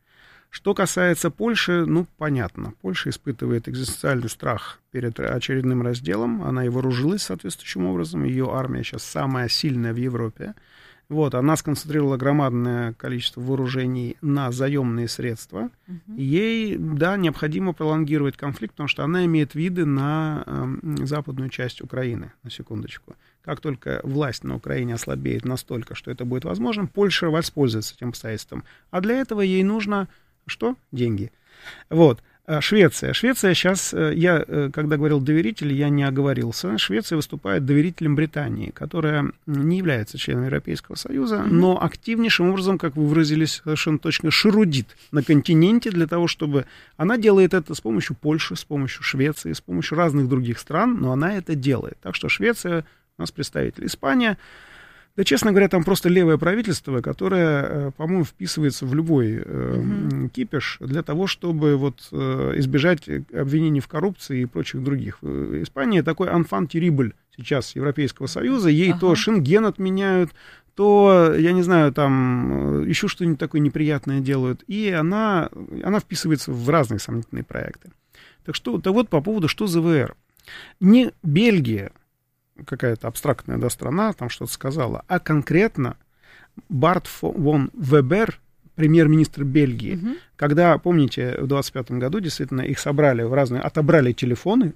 Что касается Польши, ну, понятно. Польша испытывает экзистенциальный страх перед очередным разделом. Она и вооружилась соответствующим образом. Ее армия сейчас самая сильная в Европе. Вот, она сконцентрировала громадное количество вооружений на заемные средства. Uh-huh. Ей, да, необходимо пролонгировать конфликт, потому что она имеет виды на э, западную часть Украины, на секундочку. Как только власть на Украине ослабеет настолько, что это будет возможно, Польша воспользуется этим обстоятельством. А для этого ей нужно что? Деньги. Вот. Швеция. Швеция сейчас, я, когда говорил доверитель, я не оговорился. Швеция выступает доверителем Британии, которая не является членом Европейского Союза, mm-hmm. но активнейшим образом, как вы выразились совершенно точно, шерудит на континенте для того, чтобы... Она делает это с помощью Польши, с помощью Швеции, с помощью разных других стран, но она это делает. Так что Швеция, у нас представитель. Испания... Да, честно говоря, там просто левое правительство, которое, по-моему, вписывается в любой э, uh-huh. кипиш для того, чтобы вот, э, избежать обвинений в коррупции и прочих других. Испания такой enfant terrible сейчас Европейского Союза. Ей uh-huh. то Шенген отменяют, то, я не знаю, там еще что-нибудь такое неприятное делают. И она, она вписывается в разные сомнительные проекты. Так что, да вот по поводу, что за ВР. Не Бельгия, какая-то абстрактная, да, страна там что-то сказала, а конкретно Барт фон Вебер, премьер-министр Бельгии, угу. когда, помните, в двадцать пятом году действительно их собрали в разные, отобрали телефоны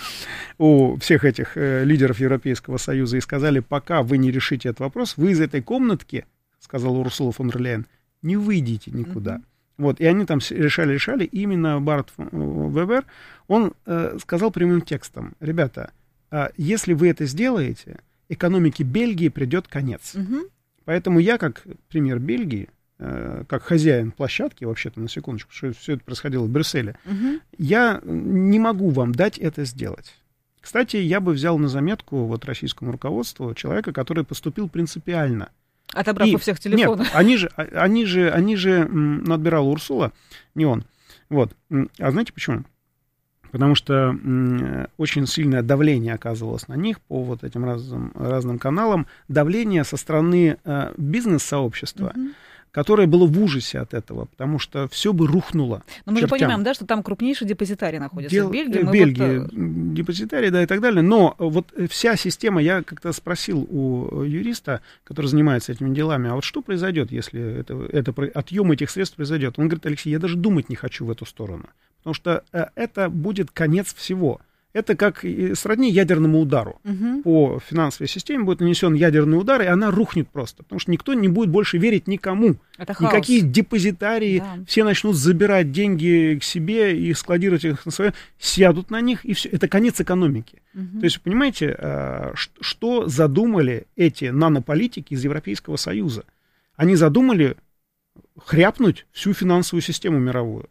у всех этих э, лидеров Европейского Союза и сказали, пока вы не решите этот вопрос, вы из этой комнатки, сказала Урсула фон дер Ляйен, не выйдете никуда. Угу. Вот, и они там решали-решали, именно Барт фон Вебер, он э, сказал прямым текстом, ребята, если вы это сделаете, экономике Бельгии придет конец. Угу. Поэтому я, как премьер Бельгии, э, как хозяин площадки, вообще-то, на секундочку, что все это происходило в Брюсселе, угу. я не могу вам дать это сделать. Кстати, я бы взял на заметку вот российскому руководству человека, который поступил принципиально. Отобрав И, у всех телефоны. Нет, они же, они же, они же, ну, отбирала Урсула, не он. Вот. А знаете почему? Потому что м, очень сильное давление оказывалось на них по вот этим разным, разным каналам. Давление со стороны э, бизнес-сообщества, mm-hmm. которое было в ужасе от этого, потому что все бы рухнуло. Но мы же понимаем, да, что там крупнейший депозитарий находится Дел... в Бельгии. В Бельгии вот... депозитарий, да, и так далее. Но вот вся система, я как-то спросил у юриста, который занимается этими делами, а вот что произойдет, если это, это, отъем этих средств произойдет? Он говорит, Алексей, я даже думать не хочу в эту сторону. Потому что э, это будет конец всего. Это как сродни ядерному удару. Угу. По финансовой системе будет нанесен ядерный удар, и она рухнет просто. Потому что никто не будет больше верить никому. Это хаос. Никакие депозитарии, да. Все начнут забирать деньги к себе и складировать их на свои, сядут на них, и все. Это конец экономики. Угу. То есть, понимаете, э, что задумали эти нанополитики из Европейского Союза? Они задумали хряпнуть всю финансовую систему мировую.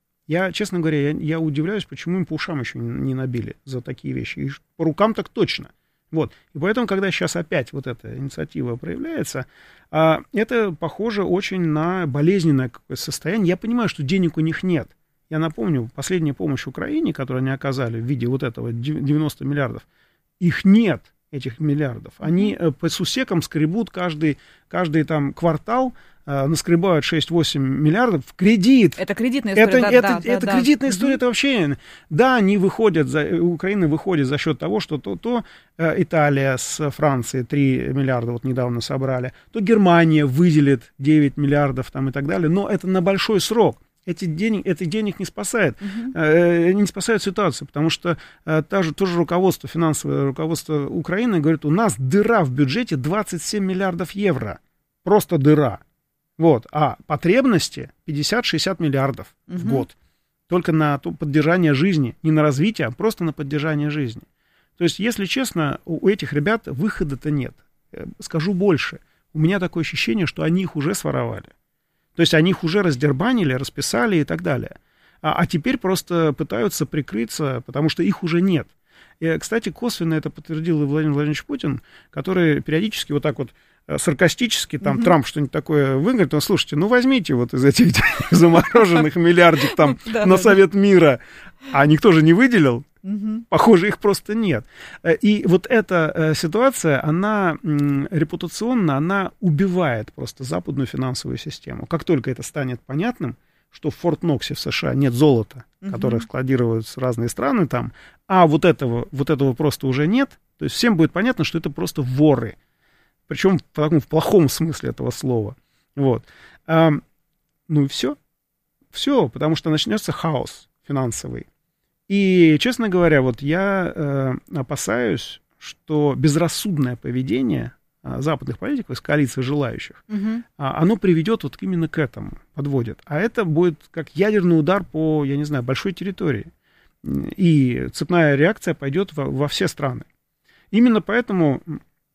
Я, честно говоря, я, я удивляюсь, почему им по ушам еще не, не набили за такие вещи. И по рукам так точно. Вот. И поэтому, когда сейчас опять вот эта инициатива проявляется, а, это похоже очень на болезненное какое-то состояние. Я понимаю, что денег у них нет. Я напомню, последняя помощь Украине, которую они оказали в виде вот этого девяноста миллиардов, их нет, этих миллиардов. Они по сусекам скребут каждый, каждый там квартал, наскребают шесть-восемь миллиардов в кредит. Это кредитная история, это, да, это, да, это да, кредитная да. история, это вообще... Да, они выходят, за, Украина выходит за счет того, что то, то Италия с Францией три миллиарда вот недавно собрали, то Германия выделит девять миллиардов там и так далее, но это на большой срок. Эти денег, этих денег не спасает, uh-huh. э, не спасает ситуацию, потому что э, та же, тоже руководство, финансовое руководство Украины говорит, у нас дыра в бюджете двадцать семь миллиардов евро. Просто дыра. Вот. А потребности пятьдесят-шестьдесят миллиардов uh-huh. в год. Только на то поддержание жизни. Не на развитие, а просто на поддержание жизни. То есть, если честно, у этих ребят выхода-то нет. Скажу больше. У меня такое ощущение, что они их уже своровали. То есть они их уже раздербанили, расписали и так далее. А, а теперь просто пытаются прикрыться, потому что их уже нет. И, кстати, косвенно это подтвердил и Владимир Владимирович Путин, который периодически вот так вот саркастически, там, mm-hmm. Трамп что-нибудь такое выиграет, он, слушайте, ну возьмите вот из этих замороженных миллиардик там на Совет мира, а никто же не выделил. Угу. Похоже, их просто нет. И вот эта ситуация, она репутационно, она убивает просто западную финансовую систему. Как только это станет понятным, что в Форт Ноксе в США нет золота, uh-huh. которое складируют разные страны там, а вот этого, вот этого просто уже нет, то есть всем будет понятно, что это просто воры. Причем в, таком, в плохом смысле этого слова. Вот. А, ну и все. Все, потому что начнется хаос финансовый. И, честно говоря, вот я э, опасаюсь, что безрассудное поведение э, западных политиков из коалиции желающих, угу. а, оно приведет вот именно к этому, подводит. А это будет как ядерный удар по, я не знаю, большой территории. И цепная реакция пойдет во, во все страны. Именно поэтому,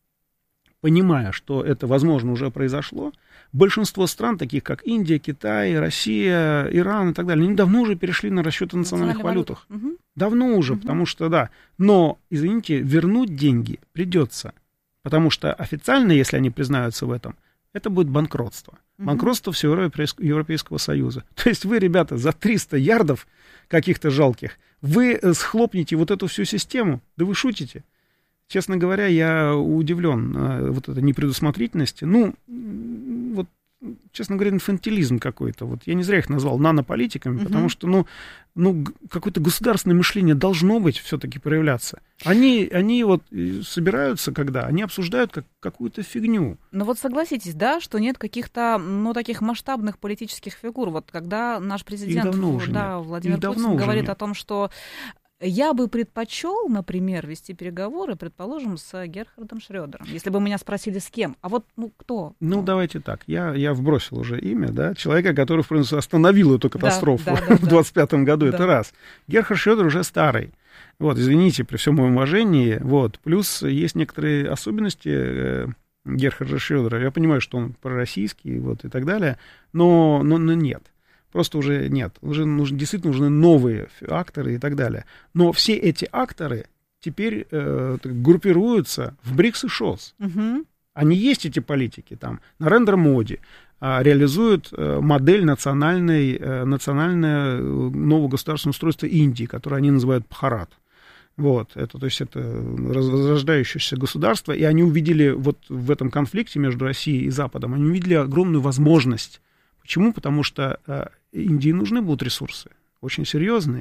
понимая, что это, возможно, уже произошло, большинство стран, таких как Индия, Китай, Россия, Иран и так далее, они давно уже перешли на расчеты в национальных валютах. Угу. Давно уже, угу. потому что, да. Но, извините, вернуть деньги придется. Потому что официально, если они признаются в этом, это будет банкротство. Угу. Банкротство всего Европейского Союза. То есть вы, ребята, за триста ярдов каких-то жалких, вы схлопнете вот эту всю систему, да вы шутите. Честно говоря, я удивлен э, вот этой непредусмотрительности. Ну, вот, честно говоря, инфантилизм какой-то. Вот я не зря их назвал нанополитиками, угу. потому что, ну, ну, какое-то государственное мышление должно быть все-таки проявляться. Они, они вот собираются, когда они обсуждают как, какую-то фигню. Ну вот согласитесь, да, что нет каких-то, ну, таких масштабных политических фигур. Вот когда наш президент, да, Владимир Путин говорит о том, что я бы предпочел, например, вести переговоры, предположим, с Герхардом Шрёдером, если бы меня спросили, с кем. А вот, ну, кто? Ну, давайте так. Я, я вбросил уже имя, да, человека, который, в принципе, остановил эту катастрофу да, да, да, в двадцать пятом году. Да. Это раз. Герхард Шрёдер уже старый. Вот, извините, при всем моем уважении. Вот. Плюс есть некоторые особенности э, Герхарда Шрёдера. Я понимаю, что он пророссийский, вот, и так далее, но, но, но нет. Просто уже нет. Уже нужны, действительно нужны новые акторы и так далее. Но все эти акторы теперь э, группируются в БРИКС и ШОС. Угу. Они есть, эти политики. Там Нарендра Моди э, реализует э, модель национальной, э, национальное нового государственного устройства Индии, которое они называют Бхарат. Вот, это, то есть это возрождающееся государство. И они увидели вот в этом конфликте между Россией и Западом, они увидели огромную возможность. Почему? Потому что э, Индии нужны будут ресурсы, очень серьезные.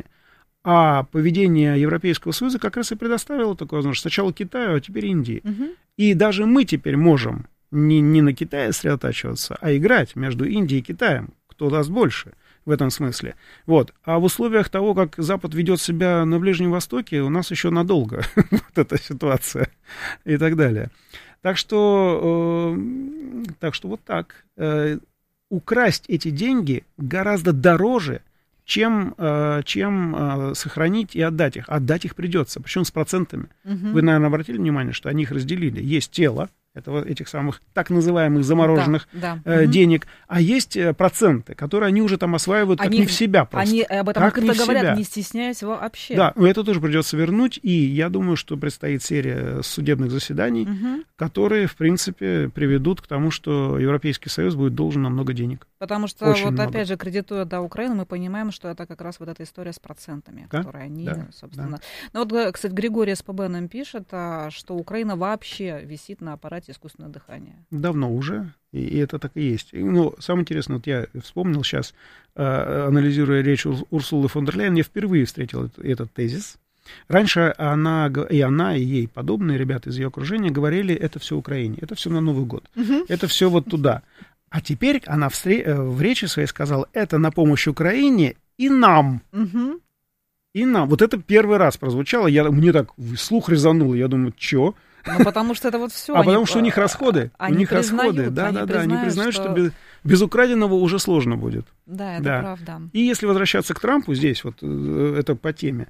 А поведение Европейского Союза как раз и предоставило такую возможность. Сначала Китаю, а теперь Индии. Угу. И даже мы теперь можем не, не на Китае сосредотачиваться, а играть между Индией и Китаем. Кто даст больше в этом смысле. Вот. А в условиях того, как Запад ведет себя на Ближнем Востоке, у нас еще надолго вот эта ситуация и так далее. Так что, э, так что вот так. Э, украсть эти деньги гораздо дороже, чем, э, чем э, сохранить и отдать их. Отдать их придется, причем с процентами. Угу. Вы, наверное, обратили внимание, что они их разделили. Есть тело этого, этих самых так называемых замороженных да, да. Э, угу. денег, а есть проценты, которые они уже там осваивают как они, не в себя просто. Они об этом открыто говорят, себя. Не стесняясь вообще. Да, но это тоже придется вернуть, и я думаю, что предстоит серия судебных заседаний, угу. которые, в принципе, приведут к тому, что Европейский Союз будет должен нам много денег. Потому что, очень вот много. Опять же, кредитуя да, Украину, мы понимаем, что это как раз вот эта история с процентами, да? которые они, да, собственно... Да. Ну вот, кстати, Григорий СПБ нам пишет, что Украина вообще висит на аппарате искусственного дыхания. Давно уже, и, и это так и есть. И, ну, самое интересное, вот я вспомнил сейчас, э, анализируя речь Урсулы фон дер Ляйен, я впервые встретил этот, этот тезис. Раньше она, и она, и ей подобные ребята из ее окружения говорили, это все Украине, это все на Новый год, угу. это все вот туда. А теперь она в, стре- в речи своей сказала, это на помощь Украине и нам. Угу. И нам. Вот это первый раз прозвучало, я, мне так слух резануло, я думаю, чё? Ну, потому что это вот все. А они, потому что у них расходы. Они у них признают, расходы. Да, они да, да. Признают, они признают, что, что без, без украденного уже сложно будет. Да, это да. правда. И если возвращаться к Трампу, здесь вот это по теме,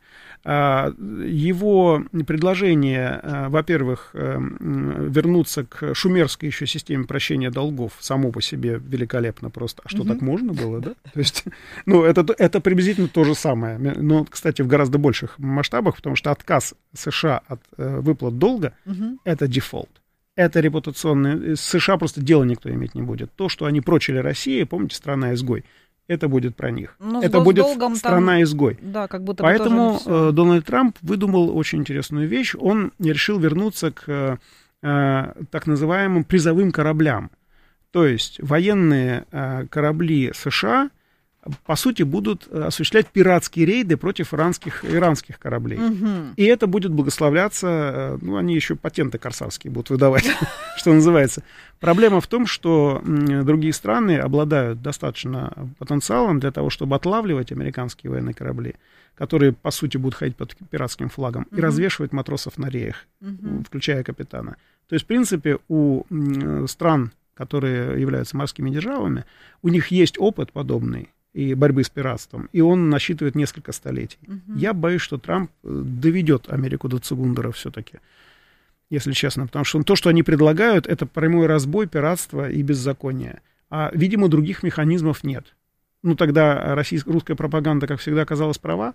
его предложение, во-первых, вернуться к шумерской еще системе прощения долгов, само по себе великолепно просто. А что, угу. так можно было, да? То есть, ну, это, это приблизительно то же самое. Но, кстати, в гораздо больших масштабах, потому что отказ США от выплат долга угу. это дефолт. Это репутационное. С США просто дела никто иметь не будет. То, что они прочили России, помните, страна-изгой, это будет про них. Но это будет страна-изгой. Да, как будто Поэтому э, Дональд Трамп выдумал очень интересную вещь. Он решил вернуться к э, так называемым призовым кораблям. То есть военные э, корабли США по сути, будут осуществлять пиратские рейды против иранских, иранских кораблей. Угу. И это будет благословляться, ну, они еще патенты корсарские будут выдавать, что называется. Проблема в том, что другие страны обладают достаточно потенциалом для того, чтобы отлавливать американские военные корабли, которые, по сути, будут ходить под пиратским флагом, и развешивать матросов на реях, включая капитана. То есть, в принципе, у стран, которые являются морскими державами, у них есть опыт подобный, и борьбы с пиратством, и он насчитывает несколько столетий. Uh-huh. Я боюсь, что Трамп доведет Америку до Цугундера все-таки, если честно, потому что то, что они предлагают, это прямой разбой, пиратство и беззаконие. А, видимо, других механизмов нет. Ну, тогда российская, русская пропаганда, как всегда, оказалась права.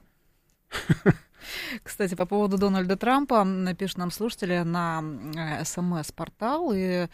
Кстати, по поводу Дональда Трампа, напишут нам слушатели на эс эм эс-портал, и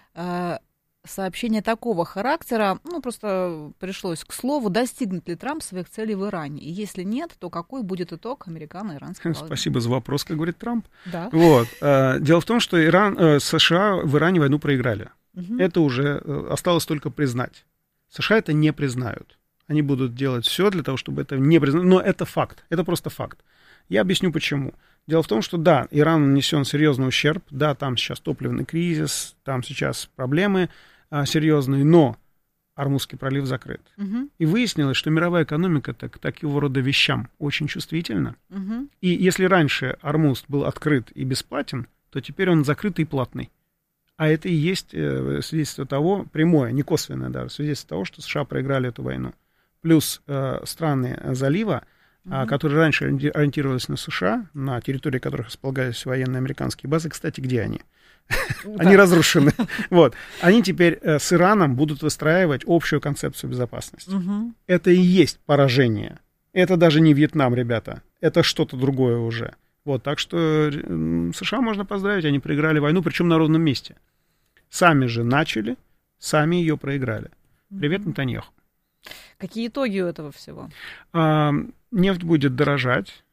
э, сообщение такого характера, ну, просто пришлось к слову, достигнет ли Трамп своих целей в Иране? И если нет, то какой будет итог американо-иранской войны? Спасибо за вопрос, как говорит Трамп. Да. Вот. Дело в том, что Иран, США в Иране войну проиграли. Угу. Это уже осталось только признать. США это не признают. Они будут делать все для того, чтобы это не признать. Но это факт. Это просто факт. Я объясню, почему. Дело в том, что да, Иран нанесен серьезный ущерб, да, там сейчас топливный кризис, там сейчас проблемы а, серьезные, но Ормузский пролив закрыт. Угу. И выяснилось, что мировая экономика к такого рода вещам очень чувствительна. Угу. И если раньше Ормуз был открыт и бесплатен, то теперь он закрытый и платный. А это и есть э, свидетельство того, прямое, не косвенное даже, свидетельство того, что США проиграли эту войну. Плюс э, страны залива, Uh-huh. которые раньше ориентировались на США, на территории которых располагались военные американские базы. Кстати, где они? Они разрушены. Вот. Они теперь с Ираном будут выстраивать общую концепцию безопасности. Это и есть поражение. Это даже не Вьетнам, ребята. Это что-то другое уже. Вот. Так что США можно поздравить, они проиграли войну, причем на ровном месте. Сами же начали, сами ее проиграли. Привет, Нетаньяху. Какие итоги у этого всего? А, нефть будет дорожать,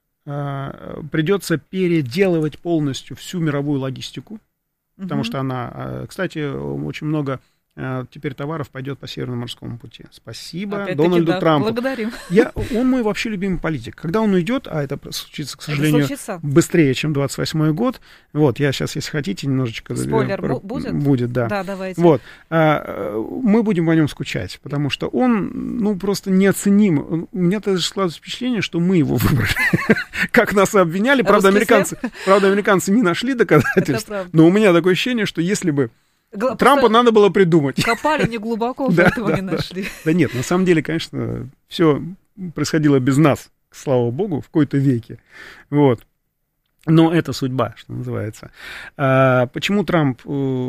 а, придется переделывать полностью всю мировую логистику, угу. потому что она, кстати, очень много а, теперь товаров пойдет по Северному морскому пути. Спасибо Опять-таки, Дональду да, Трампу. Благодарим. Я, он мой вообще любимый политик. Когда он уйдет, а это случится, к сожалению, случится? быстрее, чем двадцать восьмой год. Вот, я сейчас, если хотите, немножечко... Спойлер про... будет? Будет, да. Да, давайте. Вот. А, мы будем о нем скучать, потому что он, ну, просто неоценим. У меня даже складывается впечатление, что мы его выбрали. Как нас обвиняли. Правда, американцы, правда, американцы не нашли доказательств. Но у меня такое ощущение, что если бы Гла- Трампа просто надо было придумать. Копали не глубоко, поэтому не нашли. Да нет, на самом деле, конечно, все происходило без нас, слава богу, в какой-то веке. Вот. Но это судьба, что называется. А почему Трамп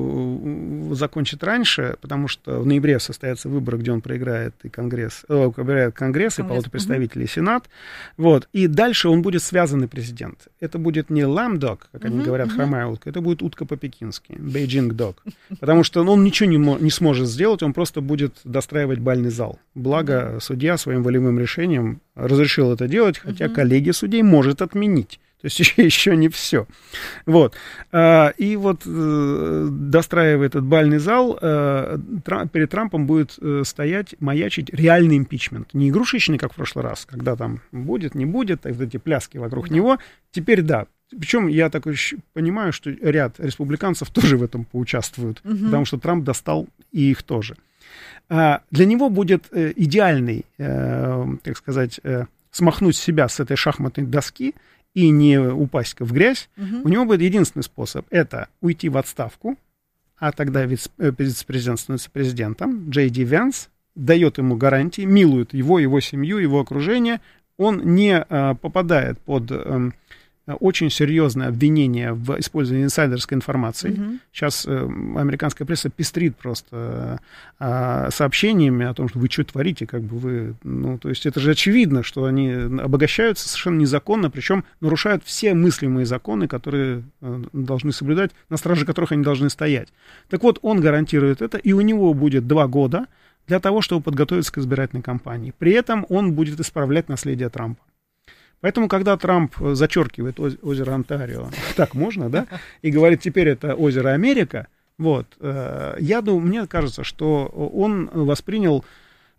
э, закончит раньше? Потому что в ноябре состоятся выборы, где он проиграет и Конгресс, э, проиграет Конгресс, Конгресс и Палату представителей, угу. и Сенат. Вот. И дальше он будет связанный президент. Это будет не ламдог, как они угу, говорят, угу. хромая утка, это будет утка по-пекински, Beijing dog. Потому что он ничего не, не сможет сделать, он просто будет достраивать бальный зал. Благо, судья своим волевым решением разрешил это делать, хотя угу. коллегия судей может отменить. То есть еще, еще не все. Вот. И вот, достраивая этот бальный зал, перед Трампом будет стоять, маячить реальный импичмент. Не игрушечный, как в прошлый раз, когда там будет, не будет, вот эти пляски вокруг да. него. Теперь да. Причем я так понимаю, что ряд республиканцев тоже в этом поучаствуют, угу. потому что Трамп достал и их тоже. Для него будет идеальный, так сказать, смахнуть себя с этой шахматной доски и не упасть в грязь, угу. у него будет единственный способ. Это уйти в отставку, а тогда вице-президент становится президентом. Джей Ди Венс дает ему гарантии, милует его, его семью, его окружение. Он не а, попадает под а, очень серьезное обвинение в использовании инсайдерской информации. Mm-hmm. Сейчас э, американская пресса пестрит просто э, сообщениями о том, что вы что творите, как бы вы... Ну, то есть это же очевидно, что они обогащаются совершенно незаконно, причем нарушают все мыслимые законы, которые э, должны соблюдать, на страже которых они должны стоять. Так вот, он гарантирует это, и у него будет два года для того, чтобы подготовиться к избирательной кампании. При этом он будет исправлять наследие Трампа. Поэтому, когда Трамп зачеркивает озеро Онтарио, так можно, да, и говорит, теперь это озеро Америка, вот, я думаю, мне кажется, что он воспринял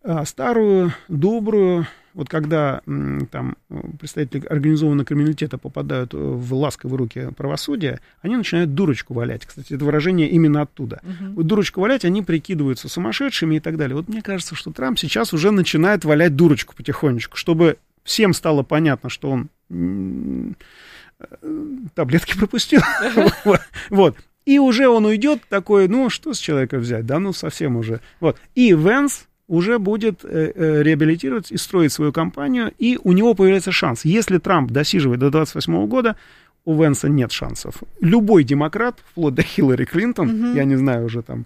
старую, добрую, вот когда там представители организованного криминалитета попадают в ласковые руки правосудия, они начинают дурочку валять. Кстати, это выражение именно оттуда. Uh-huh. Вот дурочку валять, они прикидываются сумасшедшими и так далее. Вот мне кажется, что Трамп сейчас уже начинает валять дурочку потихонечку, чтобы всем стало понятно, что он таблетки пропустил. Вот. И уже он уйдет такой, ну, что с человека взять? Да, ну, совсем уже. Вот. И Венс уже будет э, э, реабилитировать и строить свою кампанию, и у него появляется шанс. Если Трамп досиживает до двадцать восьмого года, у Венса нет шансов. Любой демократ, вплоть до Хиллари Клинтон, mm-hmm. я не знаю, уже там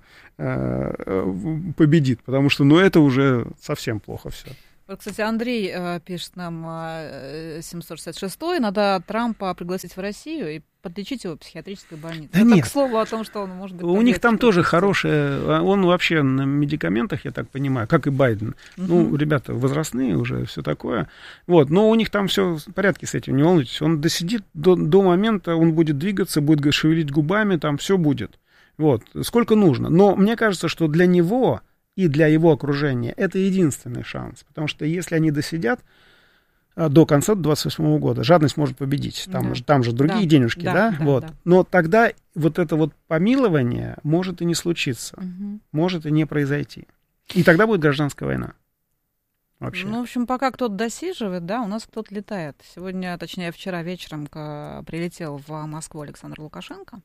э, победит, потому что, ну, это уже совсем плохо все. Вот, кстати, Андрей э, пишет нам э, семьсот шестьдесят шестой, надо Трампа пригласить в Россию и подлечить его в психиатрической больнице. Да это нет. к слову о том, что он может быть... У них там тоже хорошее... Он вообще на медикаментах, я так понимаю, как и Байден. Uh-huh. Ну, ребята возрастные уже, все такое. Вот, но у них там все в порядке с этим, не волнуйтесь. Он досидит до, до момента, он будет двигаться, будет шевелить губами, там все будет. Вот, сколько нужно. Но мне кажется, что для него... и для его окружения это единственный шанс. Потому что если они досидят до конца двадцать восьмого года, жадность может победить. Там, да. же, там же другие да. денежки, да? да? да, вот. да. Но тогда вот это вот помилование может и не случиться. Угу. Может и не произойти. И тогда будет гражданская война. Вообще. Ну, в общем, пока кто-то досиживает, да, у нас кто-то летает. Сегодня, точнее, вчера вечером прилетел в Москву Александр Лукашенко.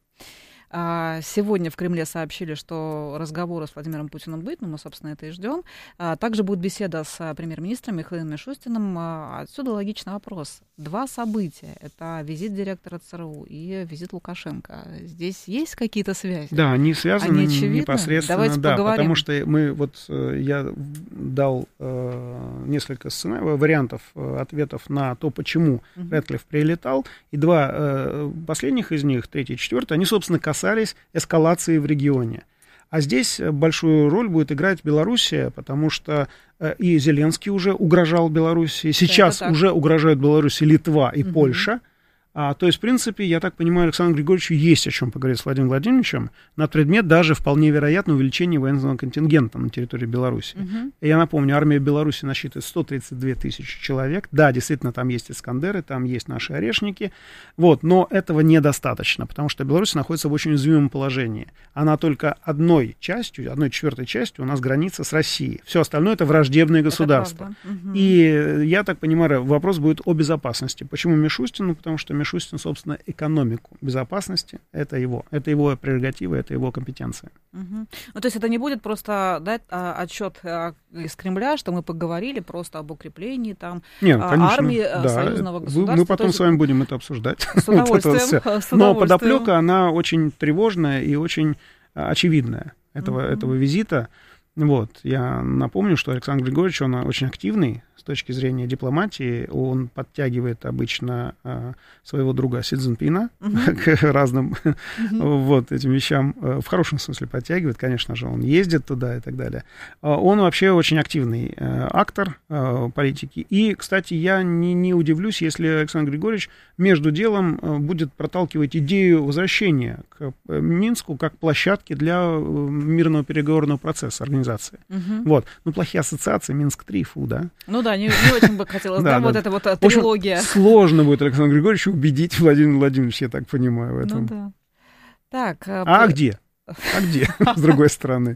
Сегодня в Кремле сообщили, что разговоры с Владимиром Путиным будет, но мы, собственно, это и ждем. Также будет беседа с премьер-министром Михаилом Мишустиным. Отсюда логичный вопрос. Два события. Это визит директора ЦРУ и визит Лукашенко. Здесь есть какие-то связи? Да, они связаны они непосредственно. Давайте да, поговорим. Потому что мы вот я дал э, несколько сценариев, вариантов э, ответов на то, почему uh-huh. Рэдклифф прилетал. И два э, последних из них, третий и четвертый, они, собственно, касались эскалации в регионе. А здесь большую роль будет играть Белоруссия, потому что э, и Зеленский уже угрожал Белоруссии, сейчас уже угрожают Белоруссии Литва и угу. Польша. А, то есть, в принципе, я так понимаю, Александру Григорьевичу есть о чем поговорить с Владимиром Владимировичем на предмет даже вполне вероятно увеличения военного контингента на территории Беларуси. Uh-huh. Я напомню, армия Беларуси насчитывает сто тридцать две тысячи человек. Да, действительно, там есть Искандеры, там есть наши орешники. Вот, но этого недостаточно, потому что Беларусь находится в очень уязвимом положении. Она только одной частью, одной четвертой частью у нас граница с Россией. Все остальное это враждебные государства. Uh-huh. И я так понимаю, вопрос будет о безопасности. Почему Мишустин? Ну, потому что Мишустин, собственно, экономику безопасности, это его, это его прерогатива, это его компетенция. Угу. Ну, то есть это не будет просто дать а, отчет а, из Кремля, что мы поговорили просто об укреплении там Нет, а, конечно, армии да. союзного государства. Мы потом есть... с вами будем это обсуждать. С удовольствием. вот с удовольствием. Но подоплека, она очень тревожная и очень очевидная этого, угу. этого визита. Вот. Я напомню, что Александр Григорьевич, он очень активный с точки зрения дипломатии. Он подтягивает обычно э, своего друга Си Цзиньпина uh-huh. к разным uh-huh. вот, этим вещам. В хорошем смысле подтягивает, конечно же. Он ездит туда и так далее. Он вообще очень активный э, актор э, политики. И, кстати, я не, не удивлюсь, если Александр Григорьевич между делом э, будет проталкивать идею возвращения к Минску как площадке для э, мирного переговорного процесса организации. Uh-huh. Вот. Ну, плохие ассоциации, Минск-три, фу, да? Ну да, не, не очень бы хотелось, да, вот эта вот трилогия. В общем, сложно будет Александру Григорьевичу убедить Владимира Владимировича, я так понимаю, в этом. Ну да. Так, а по... где? А где, с другой стороны?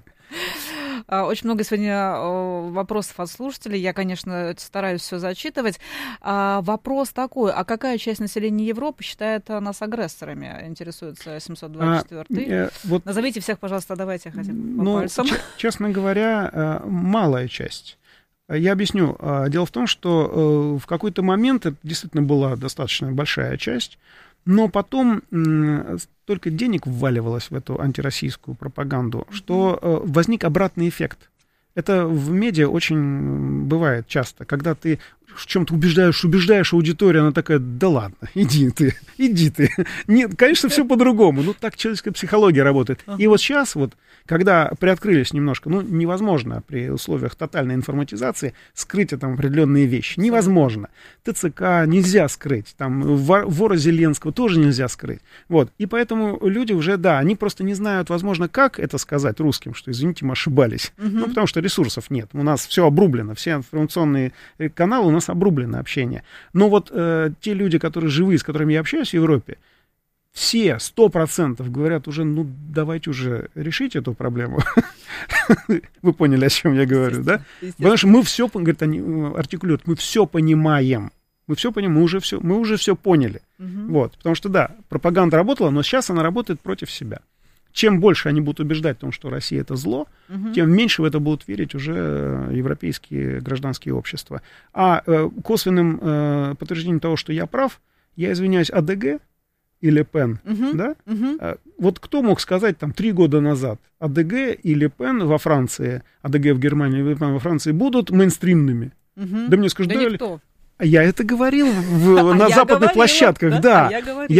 Очень много сегодня вопросов от слушателей. Я, конечно, стараюсь все зачитывать. Вопрос такой: а какая часть населения Европы считает нас агрессорами? Интересуется семьсот двадцать четвёртый. А, э, вот, назовите всех, пожалуйста, давайте хотя бы по ну, пальцам. Ч- честно говоря, малая часть. Я объясню. Дело в том, что в какой-то момент это действительно была достаточно большая часть, но потом столько денег вваливалось в эту антироссийскую пропаганду, что возник обратный эффект. Это в медиа очень бывает часто, когда ты в чем-то убеждаешь, убеждаешь аудиторию, она такая, да ладно, иди ты, иди ты. Нет, конечно, все по-другому. Ну, так человеческая психология работает. Uh-huh. И вот сейчас, вот, когда приоткрылись немножко, ну, невозможно при условиях тотальной информатизации скрыть там определенные вещи. Невозможно. ТЦК нельзя скрыть, там, вора Зеленского тоже нельзя скрыть. Вот. И поэтому люди уже, да, они просто не знают, возможно, как это сказать русским, что, извините, мы ошибались. Uh-huh. Ну, потому что ресурсов нет. У нас все обрублено, все информационные каналы у нас обрублено общение. Но вот э, те люди, которые живые, с которыми я общаюсь в Европе, все сто процентов говорят уже, ну, давайте уже решить эту проблему. Вы поняли, о чем я говорю, да? Потому что мы все, говорят, они артикулируют, мы все понимаем. Мы все понимаем, мы уже все, мы уже все поняли. Вот, потому что, да, пропаганда работала, но сейчас она работает против себя. Чем больше они будут убеждать в том, что Россия — это зло, угу. тем меньше в это будут верить уже европейские гражданские общества. А э, косвенным э, подтверждением того, что я прав, я извиняюсь, АДГ и Ле Пен, угу. да? Угу. А, вот кто мог сказать там три года назад, АДГ и Ле Пен во Франции, АДГ в Германии, Ле Пен во Франции будут мейнстримными? Угу. Да мне скажут, да да, никто. Я это говорил в, на западных говорила, площадках, да. да. А я говорила.